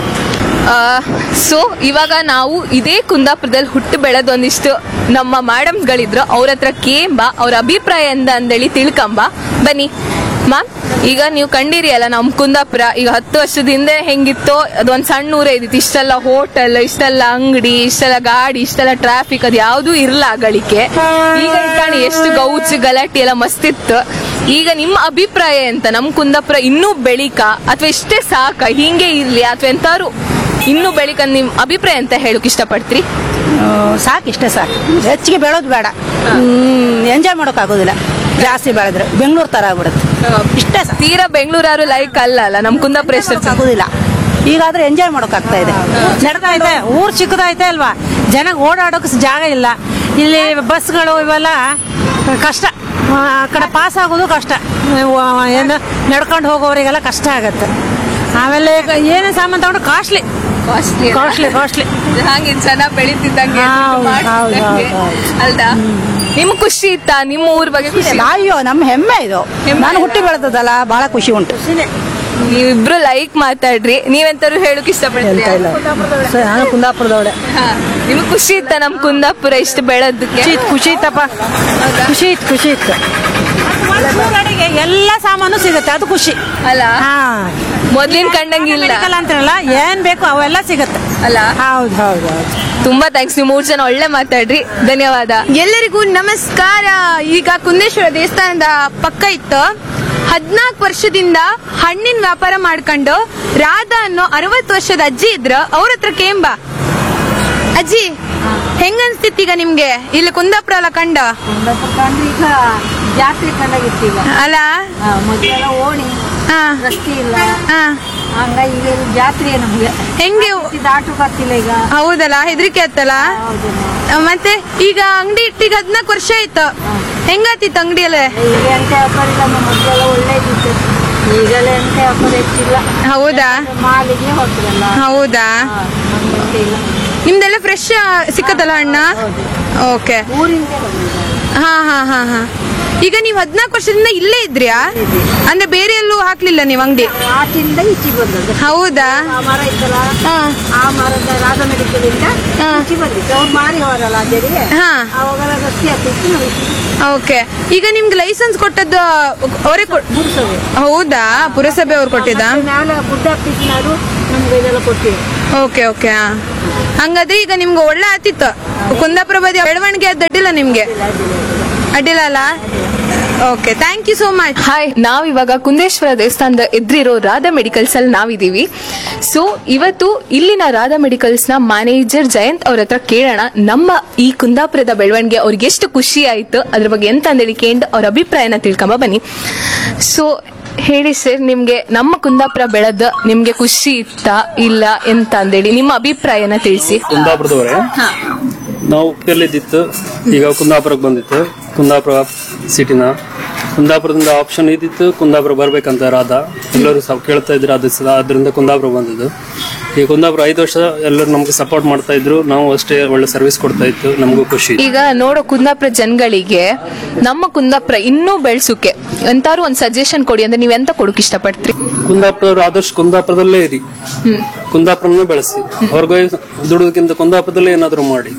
So ಇವಾಗ ನಾವು ಇದೇ ಕುಂದಾಪುರದಲ್ಲಿ ಹುಟ್ಟು ಬೆಳೆದ ಒಂದಿಷ್ಟು ನಮ್ಮ ಮೇಡಮ್ಸ್ಗಳಿದ್ರು, ಅವ್ರ ಹತ್ರ ಕೇಂಬ ಅವ್ರ ಅಭಿಪ್ರಾಯ ಎಂದ ಅಂದೇಳಿ ತಿಳ್ಕಂಬ ಬನ್ನಿ. ಮ್ಯಾಮ್, ಈಗ ನೀವು ಕಂಡಿರಿ ಅಲ್ಲ ನಮ್ಮ ಕುಂದಾಪುರ ಈಗ ಹತ್ತು ವರ್ಷದ ಹಿಂದೆ ಹೆಂಗಿತ್ತೋ ಅದೊಂದ್ ಸಣ್ಣ ಊರೇ ಇದ್ದಿತ್ತು. ಇಷ್ಟೆಲ್ಲ ಹೋಟೆಲ್, ಇಷ್ಟೆಲ್ಲ ಅಂಗಡಿ, ಇಷ್ಟೆಲ್ಲ ಗಾಡಿ, ಇಷ್ಟೆಲ್ಲ ಟ್ರಾಫಿಕ್, ಅದು ಯಾವ್ದೂ ಇರಲ್ಲ ಗಳಿಕೆ. ಈಗ ಕಾಣಿ ಎಷ್ಟು ಗೌಚ್ ಗಲಾಟೆ ಎಲ್ಲ ಮಸ್ತಿತ್ತು. ಈಗ ನಿಮ್ಮ ಅಭಿಪ್ರಾಯ ಎಂತ? ನಮ್ ಕುಂದಾಪುರ ಇನ್ನೂ ಬೆಳಿಕ ಅಥವಾ ಇಷ್ಟೇ ಸಾಕ, ಹಿಂಗೆ ಇರ್ಲಿ ಅಥವಾ ಎಂತಾರು ಇನ್ನೂ ಬೆಳಿಕ ನಿಮ್ ಅಭಿಪ್ರಾಯ ಅಂತ ಹೇಳಕ್ ಇಷ್ಟಪಡ್ತೀರಿ? ಸಾಕು, ಇಷ್ಟೇ ಸಾಕು, ಹೆಚ್ಚಿಗೆ ಬೆಳೋದು ಬೇಡ. ಎಂಜಾಯ್ ಮಾಡೋಕ್ ಆಗೋದಿಲ್ಲ ಜಾಸ್ತಿ ಬೆಳೆದ್ರೆ, ಬೆಂಗಳೂರು ತರ ಆಗ್ಬಿಡುತ್ತೆ. ಇಷ್ಟೇ ತೀರಾ ಬೆಂಗಳೂರು ಲೈಕ್ ಅಲ್ಲ ಅಲ್ಲ ನಮ್ ಕುಂದಾಪುರ ಎಷ್ಟು ಆಗೋದಿಲ್ಲ. ಈಗಾದ್ರೆ ಎಂಜಾಯ್ ಮಾಡೋಕ್ ಆಗ್ತಾ ಇದೆ, ನಡ್ತಾ ಇದೆ. ಊರ್ ಚಿಕ್ಕದೈತೆ ಅಲ್ವಾ, ಜನ ಓಡಾಡೋಕ್ ಜಾಗ ಇಲ್ಲ. ಇಲ್ಲಿ ಬಸ್ಗಳು ಇವೆಲ್ಲ ಕಷ್ಟ, ಆ ಕಡೆ ಪಾಸ್ ಆಗೋದು ಕಷ್ಟ. ಏನು ನಡ್ಕೊಂಡು ಹೋಗೋರಿಗೆಲ್ಲ ಕಷ್ಟ ಆಗತ್ತೆ. ಆಮೇಲೆ ಏನೇ ಸಾಮಾನು ತಗೊಂಡು ಕಾಸ್ಟ್ಲಿ ಕಾಸ್ಟ್ಲಿ ಕಾಸ್ಟ್ಲಿ ಕಾಸ್ಟ್ಲಿ ಹಾಗೆ ಜನ ಬೆಳೀತಿದ್ದಂಗೆ ಅಲ್ದಾ? ನಿಮ್ಗೆ ಖುಷಿ ಇತ್ತಾ ನಿಮ್ಮ ಊರ್ ಬಗ್ಗೆ? ಖುಷಿ? ಅಯ್ಯೋ, ನಮ್ಮ ಹೆಮ್ಮೆ ಇದು. ನಾನು ಹುಟ್ಟಿ ಬೆಳೆದಲ್ಲ, ಬಹಳ ಖುಷಿ ಉಂಟು. ನೀವಿಬ್ರು ಲೈಕ್ ಮಾತಾಡ್ರಿ. ನೀವೆಂತಾರು ಹೇಳಕ್ ಇಷ್ಟಪಡ್ತೀರಿ? ನಾನು ಕುಂದಾಪುರದವಳೆ. ನಿಮ್ಗೆ ಖುಷಿ ಇತ್ತ ನಮ್ ಕುಂದಾಪುರ ಇಷ್ಟು ಬೆಳೆದಕ್ಕೆ? ಖುಷಿ ಇತ್ತಪ್ಪ, ಖುಷಿ ಇತ್ತು ಖುಷಿ ಇತ್ತು ಎಲ್ಲ ಸಾಮಾನು ಸಿಗುತ್ತೆ, ಅದು ಖುಷಿ ಅಲ್ಲ? ಮೊದ್ಲಿನ ಕಂಡಂಗಿಲ್ಲ ಅಂತಾರಲ್ಲ, ಏನ್ ಬೇಕು ಅವೆಲ್ಲ ಸಿಗುತ್ತೆ ಅಲ್ಲ? ಹೌದು ಹೌದು ಹೌದು. ತುಂಬಾ ಥ್ಯಾಂಕ್ಸ್, ನೀವು ಮೂರ್ ಜನ ಒಳ್ಳೆ ಮಾತಾಡ್ರಿ. ಧನ್ಯವಾದ. ಎಲ್ಲರಿಗೂ ನಮಸ್ಕಾರ. ಈಗ ಕುಂದೇಶ್ವರ ದೇವಸ್ಥಾನದ ಪಕ್ಕ ಇತ್ತು. ಹದ್ನಾಲ್ಕು ವರ್ಷದಿಂದ ಹಣ್ಣಿನ ವ್ಯಾಪಾರ ಮಾಡ್ಕೊಂಡು ರಾಧಾ ಅನ್ನೋ ಅರವತ್ತು ವರ್ಷದ ಅಜ್ಜಿ ಇದ್ರ, ಅವ್ರ ಹತ್ರ ಕೇಂಬ. ಅಜ್ಜಿ, ಹೆಂಗನ್ಸ್ತಿತ್ತು ಈಗ ನಿಮ್ಗೆ ಇಲ್ಲಿ ಕುಂದಾಪುರ ಎಲ್ಲ ಕಂಡ? ಈಗ ಜಾತ್ರೆ ಕಂಡಾಗಿತ್ತು ಈಗ ಅಲ್ಲ? ಮೊದಲೆಲ್ಲ ಓಣಿ ರಸ್ತೆ ಇಲ್ಲ, ಹಂಗಾಗಿ ಈಗ ಇಲ್ಲಿ ಜಾತ್ರೆ ನಮ್ಗೆ ಹೆಂಗೆ ದಾಟು ಬರ್ತಿಲ್ಲ ಈಗ. ಹೌದಲ್ಲ, ಹೆದರಿಕೆ ಆತ್ತಲ್ಲ. ಮತ್ತೆ ಈಗ ಅಂಗಡಿ ಇಟ್ಟಿಗೆ ಹದಿನಾಲ್ಕು ವರ್ಷ ಆಯ್ತು, ಹೆಂಗಾತಿತ್ತು ಅಂಗಡಿಯಲ್ಲೇ? ಈಗ ಎಂತ ವ್ಯಾಪಾರ ಇಲ್ಲ, ನಮ್ಮ ಮೊದಲೆಲ್ಲ ಒಳ್ಳೇದಿತ್ತು. ಈಗಲೇ ಎಂತ ವ್ಯಾಪಾರ ಹೆಚ್ಚಿಲ್ಲ. ಹೌದಾ? ಮಾಲಿಗೆ ಹೋಗ್ತಿರಲ್ಲ. ಹೌದಾ? ನಮ್ಗೆ ಇಲ್ಲ. ನಿಮ್ದೆಲ್ಲ ಫ್ರೆಶ್ ಸಿಕ್ಕತ್ತಲ್ಲ ಹಣ್ಣ? ಓಕೆ. ಊರಿಂದ ಬಂದಿದೆ. ಹಾ ಹಾ ಹಾ ಹಾ ಈಗ ನೀವು ಹದಿನಾಲ್ಕು ವರ್ಷದಿಂದ ಇಲ್ಲೇ ಇದ್ರ್ಯಾ? ಅಂದ್ರೆ ಬೇರೆ ಎಲ್ಲೂ ಹಾಕ್ಲಿಲ್ಲ ನೀವು ಅಂಗಡಿ? ಆಚಿಂದ ಈಚೆ ಬಂದದ್ದು. ಹೌದಾ? ಆ ಮರ ಇತ್ತಲ್ಲ, ಆ ಮರದ ರಾಧ ಮೆಡಿಕಲ್ ಇಂದ ಈಚೆ ಬಂದಿತ್ತು. ಅವ್ರು ಮಾರಿ ಹೋರಲ್ಲ ಅದೇರಿಗೆ, ಅವಾಗ ಗಟ್ಟಿ ಆಗ್ತಿತ್ತು. ಓಕೆ. ಈಗ ನಿಮ್ಗೆ ಲೈಸೆನ್ಸ್ ಕೊಟ್ಟದ್ದು ಅವರೇ? ಪುರಸಭೆ. ಹೌದಾ? ಪುರಸಭೆ ಅವ್ರು ಕೊಟ್ಟಿದ್ದ? ಮೇಲೆ ಗುಡ್ಡ ಹತ್ತಿಸಿನಾರು ನಮ್ಗೆ ಇದೆಲ್ಲ ಕೊಟ್ಟಿವಿ. Okay okay. ಹಂಗಾದ್ರೆ ಈಗ ನಿಮ್ಗೆ ಒಳ್ಳೆ ಆತಿತ್ತು. ಕುಂದಾಪುರ ಬದಿ ಬೆಳವಣಿಗೆ ಅದು ಅಡ್ಡಿಲ್ಲ ನಿಮ್ಗೆ? ಅಡ್ಡಿಲ್ಲ ಅಲ್ಲ? Okay, thank you so much. Hi, ನಾವ್ ಇವಾಗ ಕುಂದೇಶ್ವರ ದೇವಸ್ಥಾನದ ಎದುರಿರೋ ರಾಧಾ ಮೆಡಿಕಲ್ಸ್ ಅಲ್ಲಿ ನಾವಿದೀವಿ. ಸೊ ಇವತ್ತು ಇಲ್ಲಿನ ರಾಧಾ ಮೆಡಿಕಲ್ಸ್ ನ ಮ್ಯಾನೇಜರ್ ಜಯಂತ್ ಅವ್ರ ಹತ್ರ ಕೇಳೋಣ ನಮ್ಮ ಈ ಕುಂದಾಪುರದ ಬೆಳವಣಿಗೆ ಅವ್ರಿಗೆ ಎಷ್ಟು ಖುಷಿ ಆಯ್ತು, ಅದ್ರ ಬಗ್ಗೆ ಎಂತ ಅಂದೇಳಿ ಕೇಂದ್ರ ಅವ್ರ ಅಭಿಪ್ರಾಯನ ತಿಳ್ಕೊಂಬ ಬನ್ನಿ. ಸೊ ಹೇಳಿ ಸರ್, ನಿಮ್ಗೆ ನಮ್ಮ ಕುಂದಾಪುರ ಬೆಳೆದ ನಿಮ್ಗೆ ಖುಷಿ ಇತ್ತಾ ಇಲ್ಲ ಎಂತ ಅಂದೇಳಿ ನಿಮ್ಮ ಅಭಿಪ್ರಾಯನ ತಿಳಿಸಿ. ಕುಂದಾಪುರದವರೇ, ನಾವು ಉಪ್ಪಿಯಲ್ಲಿದ್ದಿತ್ತು, ಈಗ ಕುಂದಾಪುರಕ್ಕೆ ಬಂದಿತ್ತು. ಕುಂದಾಪುರ ಸಿಟಿನ ಕುಂದಾಪುರದಿಂದ ಆಪ್ಷನ್ ಇದ್ದಿತ್ತು, ಕುಂದಾಪುರ ಬರ್ಬೇಕಂತ ರಾಧಾ ಎಲ್ಲರೂ ಸಹ ಕೇಳ್ತಾ ಇದ್ರು. ಅದು ಅದರಿಂದ ಕುಂದಾಪುರ ಬಂದಿದ್ದು. ಈ ಕುಂದಾಪುರ ಐದು ವರ್ಷ ಎಲ್ಲರೂ ನಮ್ಗೆ ಸಪೋರ್ಟ್ ಮಾಡ್ತಾ ಇದ್ರು, ನಾವು ಅಷ್ಟೇ ಒಳ್ಳೆ ಸರ್ವಿಸ್ ಕೊಡ್ತಾ ಇತ್ತು, ನಮಗೂ ಖುಷಿ. ಈಗ ನೋಡೋ ಕುಂದಾಪುರ ಜನಗಳಿಗೆ ನಮ್ಮ ಕುಂದಾಪುರ ಇನ್ನೂ ಬೆಳ್ಸುಕೆ ಎಂತಾರು ಒಂದ್ ಸಜೆಷನ್ ಕೊಡಿ ಅಂದ್ರೆ ನೀವ್ ಎಂತ ಕೊಡಕ್ ಇಷ್ಟಪಡ್ತೀರಿ? ಕುಂದಾಪುರ ಆದಷ್ಟು ಕುಂದಾಪುರದಲ್ಲೇ ಇರಿ, ಕುಂದಾಪುರನೇ ಬೆಳೆಸಿ. ಹೊರಗೆ ದುಡಿದಕ್ಕಿಂತ ಕುಂದಾಪುರದಲ್ಲೇ ಏನಾದ್ರು ಮಾಡಿ,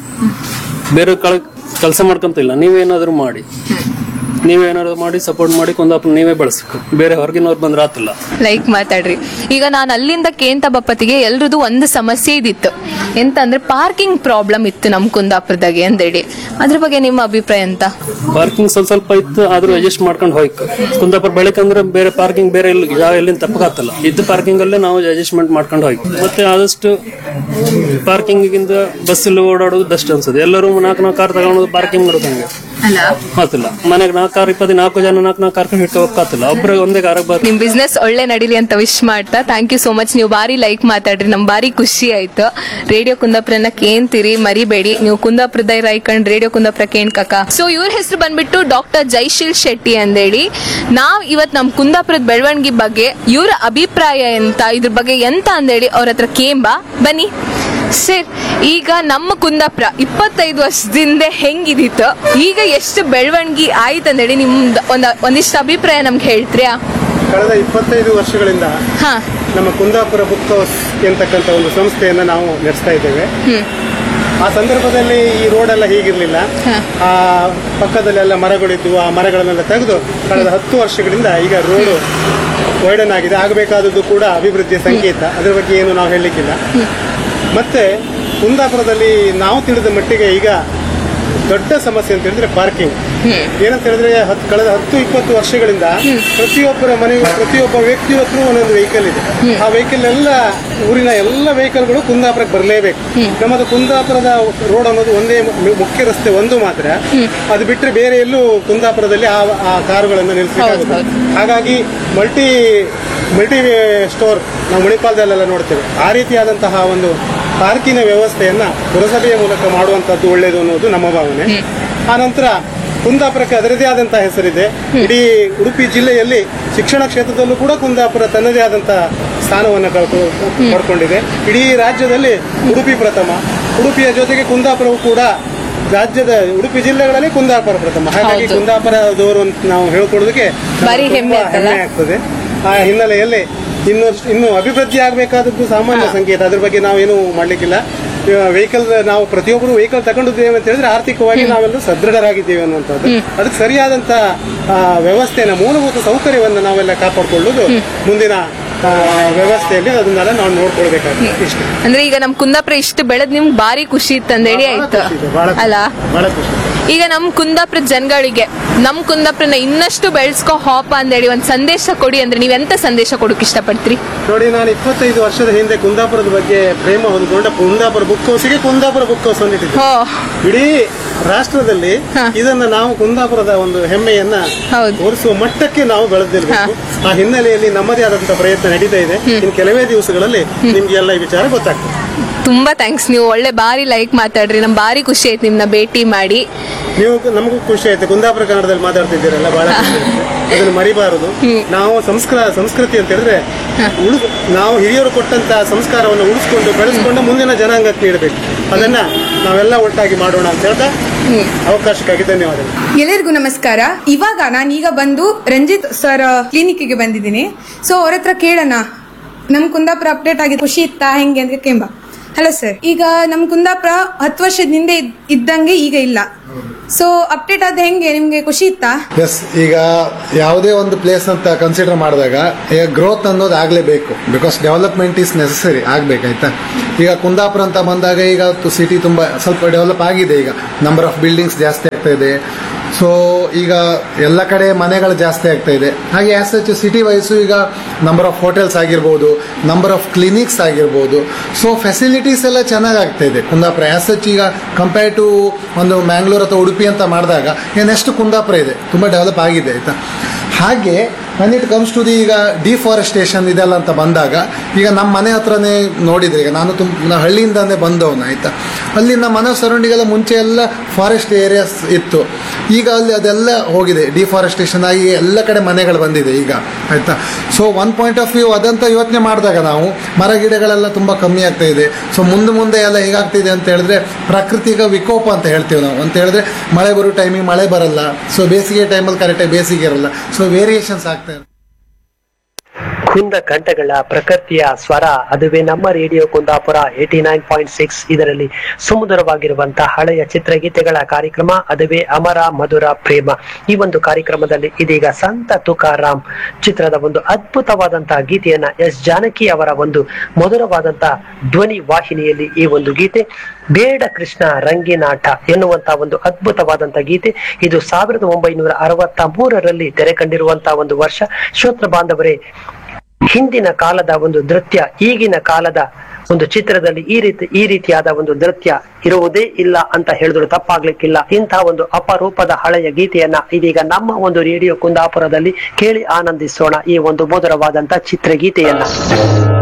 ಬೇರೆ ಕೆಲಸ ಮಾಡ್ಕೊಂತ ಇಲ್ಲ, ನೀವೇನಾದ್ರು ಮಾಡಿ, ನೀವೇನಾದ್ರು ಮಾಡಿ ಸಪೋರ್ಟ್ ಮಾಡಿ ಕುಂದಾಪುರ ನೀವೇ ಬೆಳೆಸ್ಬೇಕು. ಬೇರೆ ಹೊರಗಿನವ್ರು ಬಂದ್ರೆ ಆತಿಲ್ಲ. ಲೈಕ್ ಮಾತಾಡ್ರಿ. ಈಗ ನಾನು ಅಲ್ಲಿಂದ ಕೇಂತ ಬಪ್ಪತ್ತಿಗೆ ಎಲ್ರದ್ದು ಒಂದು ಸಮಸ್ಯೆ ಇದಿತ್ತು, ಎಂತ ಅಂದ್ರೆ ಪಾರ್ಕಿಂಗ್ ಪ್ರಾಬ್ಲಮ್ ಇತ್ತು ನಮ್ ಕುಂದಾಪುರದಾಗೆ ಅಂದೇಳಿ. ಅದ್ರ ಬಗ್ಗೆ ನಿಮ್ಮ ಅಭಿಪ್ರಾಯ ಅಂತ? ಪಾರ್ಕಿಂಗ್ ಸ್ವಲ್ಪ ಸ್ವಲ್ಪ ಇತ್ತು, ಆದ್ರೂ ಅಡ್ಜಸ್ಟ್ ಮಾಡ್ಕೊಂಡು ಹೋಯ್ತು. ಕುಂದಾಪುರ ಬೆಳಕಂದ್ರೆ ಬೇರೆ ಪಾರ್ಕಿಂಗ್ ಬೇರೆ ಎಲ್ಲಿ ಯಾವ ಎಲ್ಲಿಂದ ತಪ್ಪಕಾತಲ್ಲ, ಇದ್ದ ಪಾರ್ಕಿಂಗ್ ಅಲ್ಲೇ ನಾವು ಅಡ್ಜಸ್ಟ್ಮೆಂಟ್ ಮಾಡ್ಕೊಂಡು ಹೋಯ್ತು. ಮತ್ತೆ ಆದಷ್ಟು ಪಾರ್ಕಿಂಗ್ ಗಿಂತ ಬಸ್ ಅಲ್ಲಿ ಓಡಾಡೋದು ಬೆಸ್ಟ್ ಅನ್ಸುತ್ತೆ. ಎಲ್ಲರೂ ನಾಲ್ಕು ನಾಲ್ಕು ಕಾರ್ ತಗೊಂಡು ಪಾರ್ಕಿಂಗ್ ಮಾಡೋದಂಗೆ ಆತಿಲ್ಲ. ಮನೆಗೆ ನಾಲ್ಕು ಕಾರ್ ಇಪ್ಪತ್ತು ನಾಲ್ಕು ಜನ ನಾಲ್ಕು ನಾಲ್ಕು ಕಾರ್ ಹಿಡ್ಕೊ ಹೋಗ್ತಿಲ್ಲ, ಒಬ್ರಿಗೆ ಒಂದೇ ಕಾರ್. ನಿಮ್ ಬಿಸ್ನೆಸ್ ಒಳ್ಳೆ ನಡೀಲಿ ಅಂತ ವಿಶ್ ಮಾಡ್ತಾ ಥ್ಯಾಂಕ್ ಯು ಸೋ ಮಚ್. ನೀವು ಬಾರಿ ಲೈಕ್ ಮಾತಾಡ್ರಿ, ನಮ್ ಬಾರಿ ಖುಷಿ ಆಯ್ತು. ರೇಡಿಯೋ ಕುಂದಾಪುರನ ಕೇಂತೀರಿ, ಮರಿಬೇಡಿ. ನೀವು ಕುಂದಾಪುರದ ರಾಯ್ಕಂಡ್ ರೇಡಿಯೋ ಕುಂದಾಪುರ ಕೇಳ್ಕಕ. ಸೊ ಇವ್ರ ಹೆಸರು ಬಂದ್ಬಿಟ್ಟು ಡಾಕ್ಟರ್ ಜೈಶೀಲ್ ಶೆಟ್ಟಿ ಅಂದೇಳಿ. ನಾವ್ ಇವತ್ ನಮ್ ಕುಂದಾಪುರದ ಬೆಳವಣಿಗೆ ಬಗ್ಗೆ ಇವ್ರ ಅಭಿಪ್ರಾಯ ಎಂತ, ಇದ್ರ ಬಗ್ಗೆ ಎಂತ ಅಂದೇಳಿ ಅವ್ರ ಹತ್ರ ಕೇಂಬ ಬನ್ನಿ. ಸರ್, ಈಗ ನಮ್ಮ ಕುಂದಾಪುರ ಇಪ್ಪತ್ತೈದು ವರ್ಷದಿಂದ ಹೆಂಗಿದಿತ್ತು, ಈಗ ಎಷ್ಟು ಬೆಳವಣಿಗೆ ಆಯ್ತಂದೇಳಿ ನಿಮ್ದು ಒಂದ್ ಒಂದಿಷ್ಟು ಅಭಿಪ್ರಾಯ ನಮ್ಗೆ ಹೇಳ್ತೀರಾ? ಕಳೆದ ಇಪ್ಪತ್ತೈದು ವರ್ಷಗಳಿಂದ ನಮ್ಮ ಕುಂದಾಪುರ ಬುಕ್ ಹೌಸ್ ಎಂತಕ್ಕಂಥ ಒಂದು ಸಂಸ್ಥೆಯನ್ನ ನಾವು ನಡೆಸ್ತಾ ಇದ್ದೇವೆ. ಆ ಸಂದರ್ಭದಲ್ಲಿ ಈ ರೋಡ್ ಎಲ್ಲ ಹೀಗಿರ್ಲಿಲ್ಲ, ಆ ಪಕ್ಕದಲ್ಲೆಲ್ಲ ಮರಗಳಿದ್ವು. ಆ ಮರಗಳನ್ನೆಲ್ಲ ತೆಗೆದು ಕಳೆದ ಹತ್ತು ವರ್ಷಗಳಿಂದ ಈಗ ರೋಡ್ ವೈಡನ್ ಆಗಿದೆ. ಆಗಬೇಕಾದದ್ದು ಕೂಡ ಅಭಿವೃದ್ಧಿಯ ಸಂಕೇತ, ಅದರ ಬಗ್ಗೆ ಏನು ನಾವು ಹೇಳಲಿಕ್ಕಿಲ್ಲ. ಮತ್ತೆ ಕುಂದಾಪುರದಲ್ಲಿ ನಾವು ತಿಳಿದ ಮಟ್ಟಿಗೆ ಈಗ ದೊಡ್ಡ ಸಮಸ್ಯೆ ಅಂತ ಹೇಳಿದ್ರೆ ಪಾರ್ಕಿಂಗ್. ಏನಂತ ಹೇಳಿದ್ರೆ ಕಳೆದ ಹತ್ತು ಇಪ್ಪತ್ತು ವರ್ಷಗಳಿಂದ ಪ್ರತಿಯೊಬ್ಬರ ಮನೆಗೂ ಪ್ರತಿಯೊಬ್ಬ ವ್ಯಕ್ತಿ ಹತ್ರ ಒಂದೊಂದು ವೆಹಿಕಲ್ ಇದೆ. ಆ ವೆಹಿಕಲ್ ಎಲ್ಲ ಊರಿನ ಎಲ್ಲ ವೆಹಿಕಲ್ಗಳು ಕುಂದಾಪುರಕ್ಕೆ ಬರಲೇಬೇಕು. ನಮ್ಮದು ಕುಂದಾಪುರದ ರೋಡ್ ಅನ್ನೋದು ಒಂದೇ ಮುಖ್ಯ ರಸ್ತೆ ಒಂದು ಮಾತ್ರ, ಅದು ಬಿಟ್ಟರೆ ಬೇರೆ ಎಲ್ಲೂ ಕುಂದಾಪುರದಲ್ಲಿ ಆ ಕಾರುಗಳನ್ನು ನಿಲ್ಲಿಸಬೇಕಾಗುತ್ತೆ. ಹಾಗಾಗಿ ಮಲ್ಟಿ ಮಲ್ಟಿ ಸ್ಟೋರ್ ನಾವು ಮಣಿಪಾಲದಲ್ಲೆಲ್ಲ ನೋಡ್ತೇವೆ. ಆ ರೀತಿಯಾದಂತಹ ಒಂದು ಪಾರ್ಕಿನ ವ್ಯವಸ್ಥೆಯನ್ನ ಪುರಸಭೆಯ ಮೂಲಕ ಮಾಡುವಂತದ್ದು ಒಳ್ಳೆಯದು ಅನ್ನೋದು ನಮ್ಮ ಭಾವನೆ. ಆ ನಂತರ ಕುಂದಾಪುರಕ್ಕೆ ಅದರದೇ ಆದಂತಹ ಹೆಸರಿದೆ. ಇಡೀ ಉಡುಪಿ ಜಿಲ್ಲೆಯಲ್ಲಿ ಶಿಕ್ಷಣ ಕ್ಷೇತ್ರದಲ್ಲೂ ಕೂಡ ಕುಂದಾಪುರ ತನ್ನದೇ ಆದಂತಹ ಸ್ಥಾನವನ್ನು ಪಡ್ಕೊಂಡಿದೆ. ಇಡೀ ರಾಜ್ಯದಲ್ಲಿ ಉಡುಪಿ ಪ್ರಥಮ. ಉಡುಪಿಯ ಜೊತೆಗೆ ಕುಂದಾಪುರವು ಕೂಡ ರಾಜ್ಯದ ಉಡುಪಿ ಜಿಲ್ಲೆಗಳಲ್ಲಿ ಕುಂದಾಪುರ ಪ್ರಥಮ. ಹಾಗಾಗಿ ಕುಂದಾಪುರದವರು ನಾವು ಹೇಳ್ಕೊಡೋದಕ್ಕೆ ಹೆಮ್ಮೆ ಆಗ್ತದೆ. ಆ ಹಿನ್ನೆಲೆಯಲ್ಲಿ ಇನ್ನು ಇನ್ನು ಅಭಿವೃದ್ಧಿ ಆಗಬೇಕಾದದ್ದು ಸಾಮಾನ್ಯ ಸಂಕೇತ, ಅದ್ರ ಬಗ್ಗೆ ನಾವೇನು ಮಾಡ್ಲಿಕ್ಕಿಲ್ಲ. ವೆಹಿಕಲ್ ನಾವು ಪ್ರತಿಯೊಬ್ಬರು ವೆಹಿಕಲ್ ತಗೊಂಡಿದ್ದೇವೆ ಅಂತ ಹೇಳಿದ್ರೆ ಆರ್ಥಿಕವಾಗಿ ನಾವೆಲ್ಲ ಸದೃಢರಾಗಿದ್ದೇವೆ ಅನ್ನುವಂಥದ್ದು. ಅದಕ್ಕೆ ಸರಿಯಾದಂತ ವ್ಯವಸ್ಥೆನ ಮೂಲಭೂತ ಸೌಕರ್ಯವನ್ನು ನಾವೆಲ್ಲ ಕಾಪಾಡಿಕೊಳ್ಳುವುದು ಮುಂದಿನ ವ್ಯವಸ್ಥೆಯಲ್ಲಿ ಅದನ್ನೆಲ್ಲ ನಾವು ನೋಡ್ಕೊಳ್ಬೇಕಾಗುತ್ತೆ. ಇಷ್ಟು ಅಂದ್ರೆ ಈಗ ನಮ್ ಕುಂದಾಪುರ ಇಷ್ಟು ಬೆಳೆದ್ ನಿಮ್ಗೆ ಬಾರಿ ಖುಷಿ ಇತ್ತಂದೇಳಿ ಆಯ್ತು ಅಲ್ಲ? ಬಹಳ ಖುಷಿ. ಈಗ ನಮ್ ಕುಂದಾಪುರ ಜನಗಳಿಗೆ ನಮ್ ಕುಂದಾಪುರನ ಇನ್ನಷ್ಟು ಬೆಳೆಸ್ಕೋ ಹಾಪ ಅಂದೇಳಿ ಒಂದ್ ಸಂದೇಶ ಕೊಡಿ ಅಂದ್ರೆ ನೀವ್ ಎಂತ ಸಂದೇಶ ಕೊಡಕ್ ಇಷ್ಟಪಡ್ತೀರಿ? ನೋಡಿ, ನಾನು ಇಪ್ಪತ್ತೈದು ವರ್ಷದ ಹಿಂದೆ ಕುಂದಾಪುರದ ಬಗ್ಗೆ ಪ್ರೇಮ ಹೊಂದ್ಕೊಂಡ Kundapura book ಹೌಸ್ಗೆ Kundapura book house ಹೊಂದಿಟ್ಟಿದ್ದೆ. ಇಡೀ ರಾಷ್ಟ್ರದಲ್ಲಿ ಇದನ್ನ ನಾವು ಕುಂದಾಪುರದ ಒಂದು ಹೆಮ್ಮೆಯನ್ನ ತೋರಿಸುವ ಮಟ್ಟಕ್ಕೆ ನಾವು ಬೆಳೆದಿರಬೇಕು. ಆ ಹಿನ್ನೆಲೆಯಲ್ಲಿ ನಮ್ಮದೇ ಆದಂತಹ ಪ್ರಯತ್ನ ನಡೀತಾ ಇದೆ. ಇನ್ನು ಕೆಲವೇ ದಿವಸಗಳಲ್ಲಿ ನಿಮ್ಗೆ ಎಲ್ಲ ಈ ವಿಚಾರ ಗೊತ್ತಾಗ್ತದೆ. ತುಂಬಾ ಥ್ಯಾಂಕ್ಸ್, ನೀವು ಒಳ್ಳೆ ಬಾರಿ ಲೈಕ್ ಮಾತಾಡ್ರಿ. ನಮ್ ಬಾರಿ ಖುಷಿ ಆಯ್ತು ನಿಮ್ನ ಭೇಟಿ ಮಾಡಿ. ನೀವು ನಮಗೂ ಖುಷಿ ಆಯ್ತು, ಕುಂದಾಪುರ ಕನ್ನಡದಲ್ಲಿ ಮಾತಾಡ್ತಿದ್ದೀರಲ್ಲ, ಬಹಳ ಅದನ್ನು ಮರಿಬಾರದು. ನಾವು ಸಂಸ್ಕಾರ ಸಂಸ್ಕೃತಿ ಅಂತ ಹೇಳಿದ್ರೆ ಉಳಿದು ನಾವು ಹಿರಿಯರು ಕೊಟ್ಟಂತ ಸಂಸ್ಕಾರವನ್ನು ಉಳಿಸ್ಕೊಂಡು ಬೆಳೆಸ್ಕೊಂಡು ಮುಂದಿನ ಜನಾಂಗಕ್ಕೆ ನೀಡಬೇಕು. ಅದನ್ನ ನಾವೆಲ್ಲ ಒಟ್ಟಾಗಿ ಮಾಡೋಣ ಅಂತ ಹೇಳ್ತಾ ಅವಕಾಶಕ್ಕಾಗಿ ಧನ್ಯವಾದಗಳು. ಎಲ್ಲರಿಗೂ ನಮಸ್ಕಾರ. ಇವಾಗ ನಾನೀಗ ಬಂದು ರಂಜಿತ್ ಸರ್ ಕ್ಲಿನಿಕ್ಗೆ ಬಂದಿದ್ದೀನಿ. ಸೊ ಅವ್ರ ಹತ್ರ ಕೇಳೋಣ, ನಮ್ ಕುಂದಾಪುರ ಅಪ್ಡೇಟ್ ಆಗಿ ಖುಷಿ ಇತ್ತಾ ಹೆಂಗೆ ಅಂತ ಕೇಂಬ. ಹಲೋ ಸರ್, ಈಗ ನಮ್ ಕುಂದಾಪುರ ಹತ್ತು ವರ್ಷದ ಹಿಂದೆ ಇದ್ದಂಗೆ ಈಗ ಇಲ್ಲ. ಸೊ ಅಪ್ಡೇಟ್ ಆದ ಹೆಂಗೆ, ನಿಮ್ಗೆ ಖುಷಿ ಇತ್ತಾ? ಎಸ್, ಈಗ ಯಾವುದೇ ಒಂದು ಪ್ಲೇಸ್ ಅಂತ ಕನ್ಸಿಡರ್ ಮಾಡಿದಾಗ ಈಗ ಗ್ರೋತ್ ಅನ್ನೋದು ಆಗ್ಲೇಬೇಕು. Because development is necessary, ಆಗ್ಬೇಕಾಯ್ತಾ. ಈಗ ಕುಂದಾಪುರ ಅಂತ ಬಂದಾಗ ಈಗ ಸಿಟಿ ತುಂಬಾ ಸ್ವಲ್ಪ ಡೆವಲಪ್ ಆಗಿದೆ. ಈಗ ನಂಬರ್ ಆಫ್ ಬಿಲ್ಡಿಂಗ್ಸ್ ಜಾಸ್ತಿ ಆಗ್ತಾ ಇದೆ. ಸೊ ಈಗ ಎಲ್ಲ ಕಡೆ ಮನೆಗಳು ಜಾಸ್ತಿ ಆಗ್ತಾ ಇದೆ. ಹಾಗೆ ಆಸ್ ಸಚ್ ಸಿಟಿ ವೈಸು ಈಗ ನಂಬರ್ ಆಫ್ ಹೋಟೆಲ್ಸ್ ಆಗಿರ್ಬೋದು, ನಂಬರ್ ಆಫ್ ಕ್ಲಿನಿಕ್ಸ್ ಆಗಿರ್ಬೋದು. ಸೊ ಫೆಸಿಲಿಟೀಸ್ ಎಲ್ಲ ಚೆನ್ನಾಗಿ ಆಗ್ತಾ ಇದೆ ಕುಂದಾಪುರ. ಆಸ್ ಸಚ್ ಈಗ ಕಂಪೇರ್ ಟು ಒಂದು ಮ್ಯಾಂಗ್ಳೂರ್ ಅಥವಾ ಉಡುಪಿ ಅಂತ ಮಾಡಿದಾಗ ಏನೆಷ್ಟು ಕುಂದಾಪುರ ಇದೆ, ತುಂಬ ಡೆವಲಪ್ ಆಗಿದೆ ಆಯ್ತಾ. ಹಾಗೆ when it comes to the ಈಗ ಡಿಫಾರೆಸ್ಟೇಷನ್ ಇದೆಲ್ಲ ಅಂತ ಬಂದಾಗ ಈಗ ನಮ್ಮ ಮನೆ ಹತ್ರನೇ ನೋಡಿದ್ರೆ, ಈಗ ನಾನು ತುಂಬ ಹಳ್ಳಿಯಿಂದಾನೇ ಬಂದವನು ಆಯ್ತಾ. ಅಲ್ಲಿ ನಮ್ಮ ಮನೆ ಸರೌಂಡಿಗೆಲ್ಲ ಮುಂಚೆ ಎಲ್ಲ ಫಾರೆಸ್ಟ್ ಏರಿಯಾಸ್ ಇತ್ತು. ಈಗ ಅಲ್ಲಿ ಅದೆಲ್ಲ ಹೋಗಿದೆ, ಡಿಫಾರೆಸ್ಟೇಷನ್ ಆಗಿ ಎಲ್ಲ ಕಡೆ ಮನೆಗಳು ಬಂದಿದೆ ಈಗ ಆಯ್ತಾ. So one point of view ಅದಂತ ಯೋಚನೆ ಮಾಡಿದಾಗ ನಾವು ಮರ ಗಿಡಗಳೆಲ್ಲ ತುಂಬ ಕಮ್ಮಿ ಆಗ್ತಾ ಇದೆ. ಸೊ ಮುಂದೆ ಮುಂದೆ ಎಲ್ಲ ಹೇಗಾಗ್ತಿದೆ ಅಂತ ಹೇಳಿದ್ರೆ ಪ್ರಕೃತಿಗ ವಿಕೋಪ ಅಂತ ಹೇಳ್ತೀವಿ ನಾವು. ಅಂತ ಹೇಳಿದ್ರೆ ಮಳೆ ಬರೋ ಟೈಮಿಗೆ ಮಳೆ ಬರಲ್ಲ, ಸೊ ಬೇಸಿಗೆ ಟೈಮಲ್ಲಿ ಕರೆಕ್ಟಾಗಿ ಬೇಸಿಗೆ ಇರಲ್ಲ. ಸೊ ವೇರಿಯೇಷನ್ಸ್ ಆಗ್ತಾ ಇದೆ. ಕುಂದ ಕಂಠಗಳ ಪ್ರಕೃತಿಯ ಸ್ವರ, ಅದುವೇ ನಮ್ಮ radio Kundapura eighty nine point six. ಇದರಲ್ಲಿ ಸುಮಧುರವಾಗಿರುವಂತಹ ಹಳೆಯ ಚಿತ್ರಗೀತೆಗಳ ಕಾರ್ಯಕ್ರಮ, ಅದುವೇ ಅಮರ ಮಧುರ ಪ್ರೇಮ. ಈ ಒಂದು ಕಾರ್ಯಕ್ರಮದಲ್ಲಿ ಇದೀಗ ಸಂತ ತುಕಾರಾಮ್ ಚಿತ್ರದ ಒಂದು ಅದ್ಭುತವಾದಂತಹ ಗೀತೆಯನ್ನ ಎಸ್ ಜಾನಕಿ ಅವರ ಒಂದು ಮಧುರವಾದಂತಹ ಧ್ವನಿ ವಾಹಿನಿಯಲ್ಲಿ ಈ ಒಂದು ಗೀತೆ ಬೇಡ ಕೃಷ್ಣ ರಂಗಿನಾಟ ಎನ್ನುವಂತಹ ಒಂದು ಅದ್ಭುತವಾದಂತಹ ಗೀತೆ. ಇದು ಸಾವಿರದ ಒಂಬೈನೂರ ಅರವತ್ತ ಮೂರರಲ್ಲಿ ತೆರೆ ಕಂಡಿರುವಂತಹ ಒಂದು ವರ್ಷ. ಶ್ರೋತೃ ಬಾಂಧವರೇ, ಹಿಂದಿನ ಕಾಲದ ಒಂದು ನೃತ್ಯ ಈಗಿನ ಕಾಲದ ಒಂದು ಚಿತ್ರದಲ್ಲಿ ಈ ರೀತಿ ಈ ರೀತಿಯಾದ ಒಂದು ನೃತ್ಯ ಇರುವುದೇ ಇಲ್ಲ ಅಂತ ಹೇಳಿದ್ರು ತಪ್ಪಾಗ್ಲಿಕ್ಕಿಲ್ಲ. ಇಂತಹ ಒಂದು ಅಪರೂಪದ ಹಳೆಯ ಗೀತೆಯನ್ನ ಇದೀಗ ನಮ್ಮ ಒಂದು ರೇಡಿಯೋ ಕುಂದಾಪುರದಲ್ಲಿ ಕೇಳಿ ಆನಂದಿಸೋಣ, ಈ ಒಂದು ಮಧುರವಾದಂತಹ ಚಿತ್ರಗೀತೆಯನ್ನ.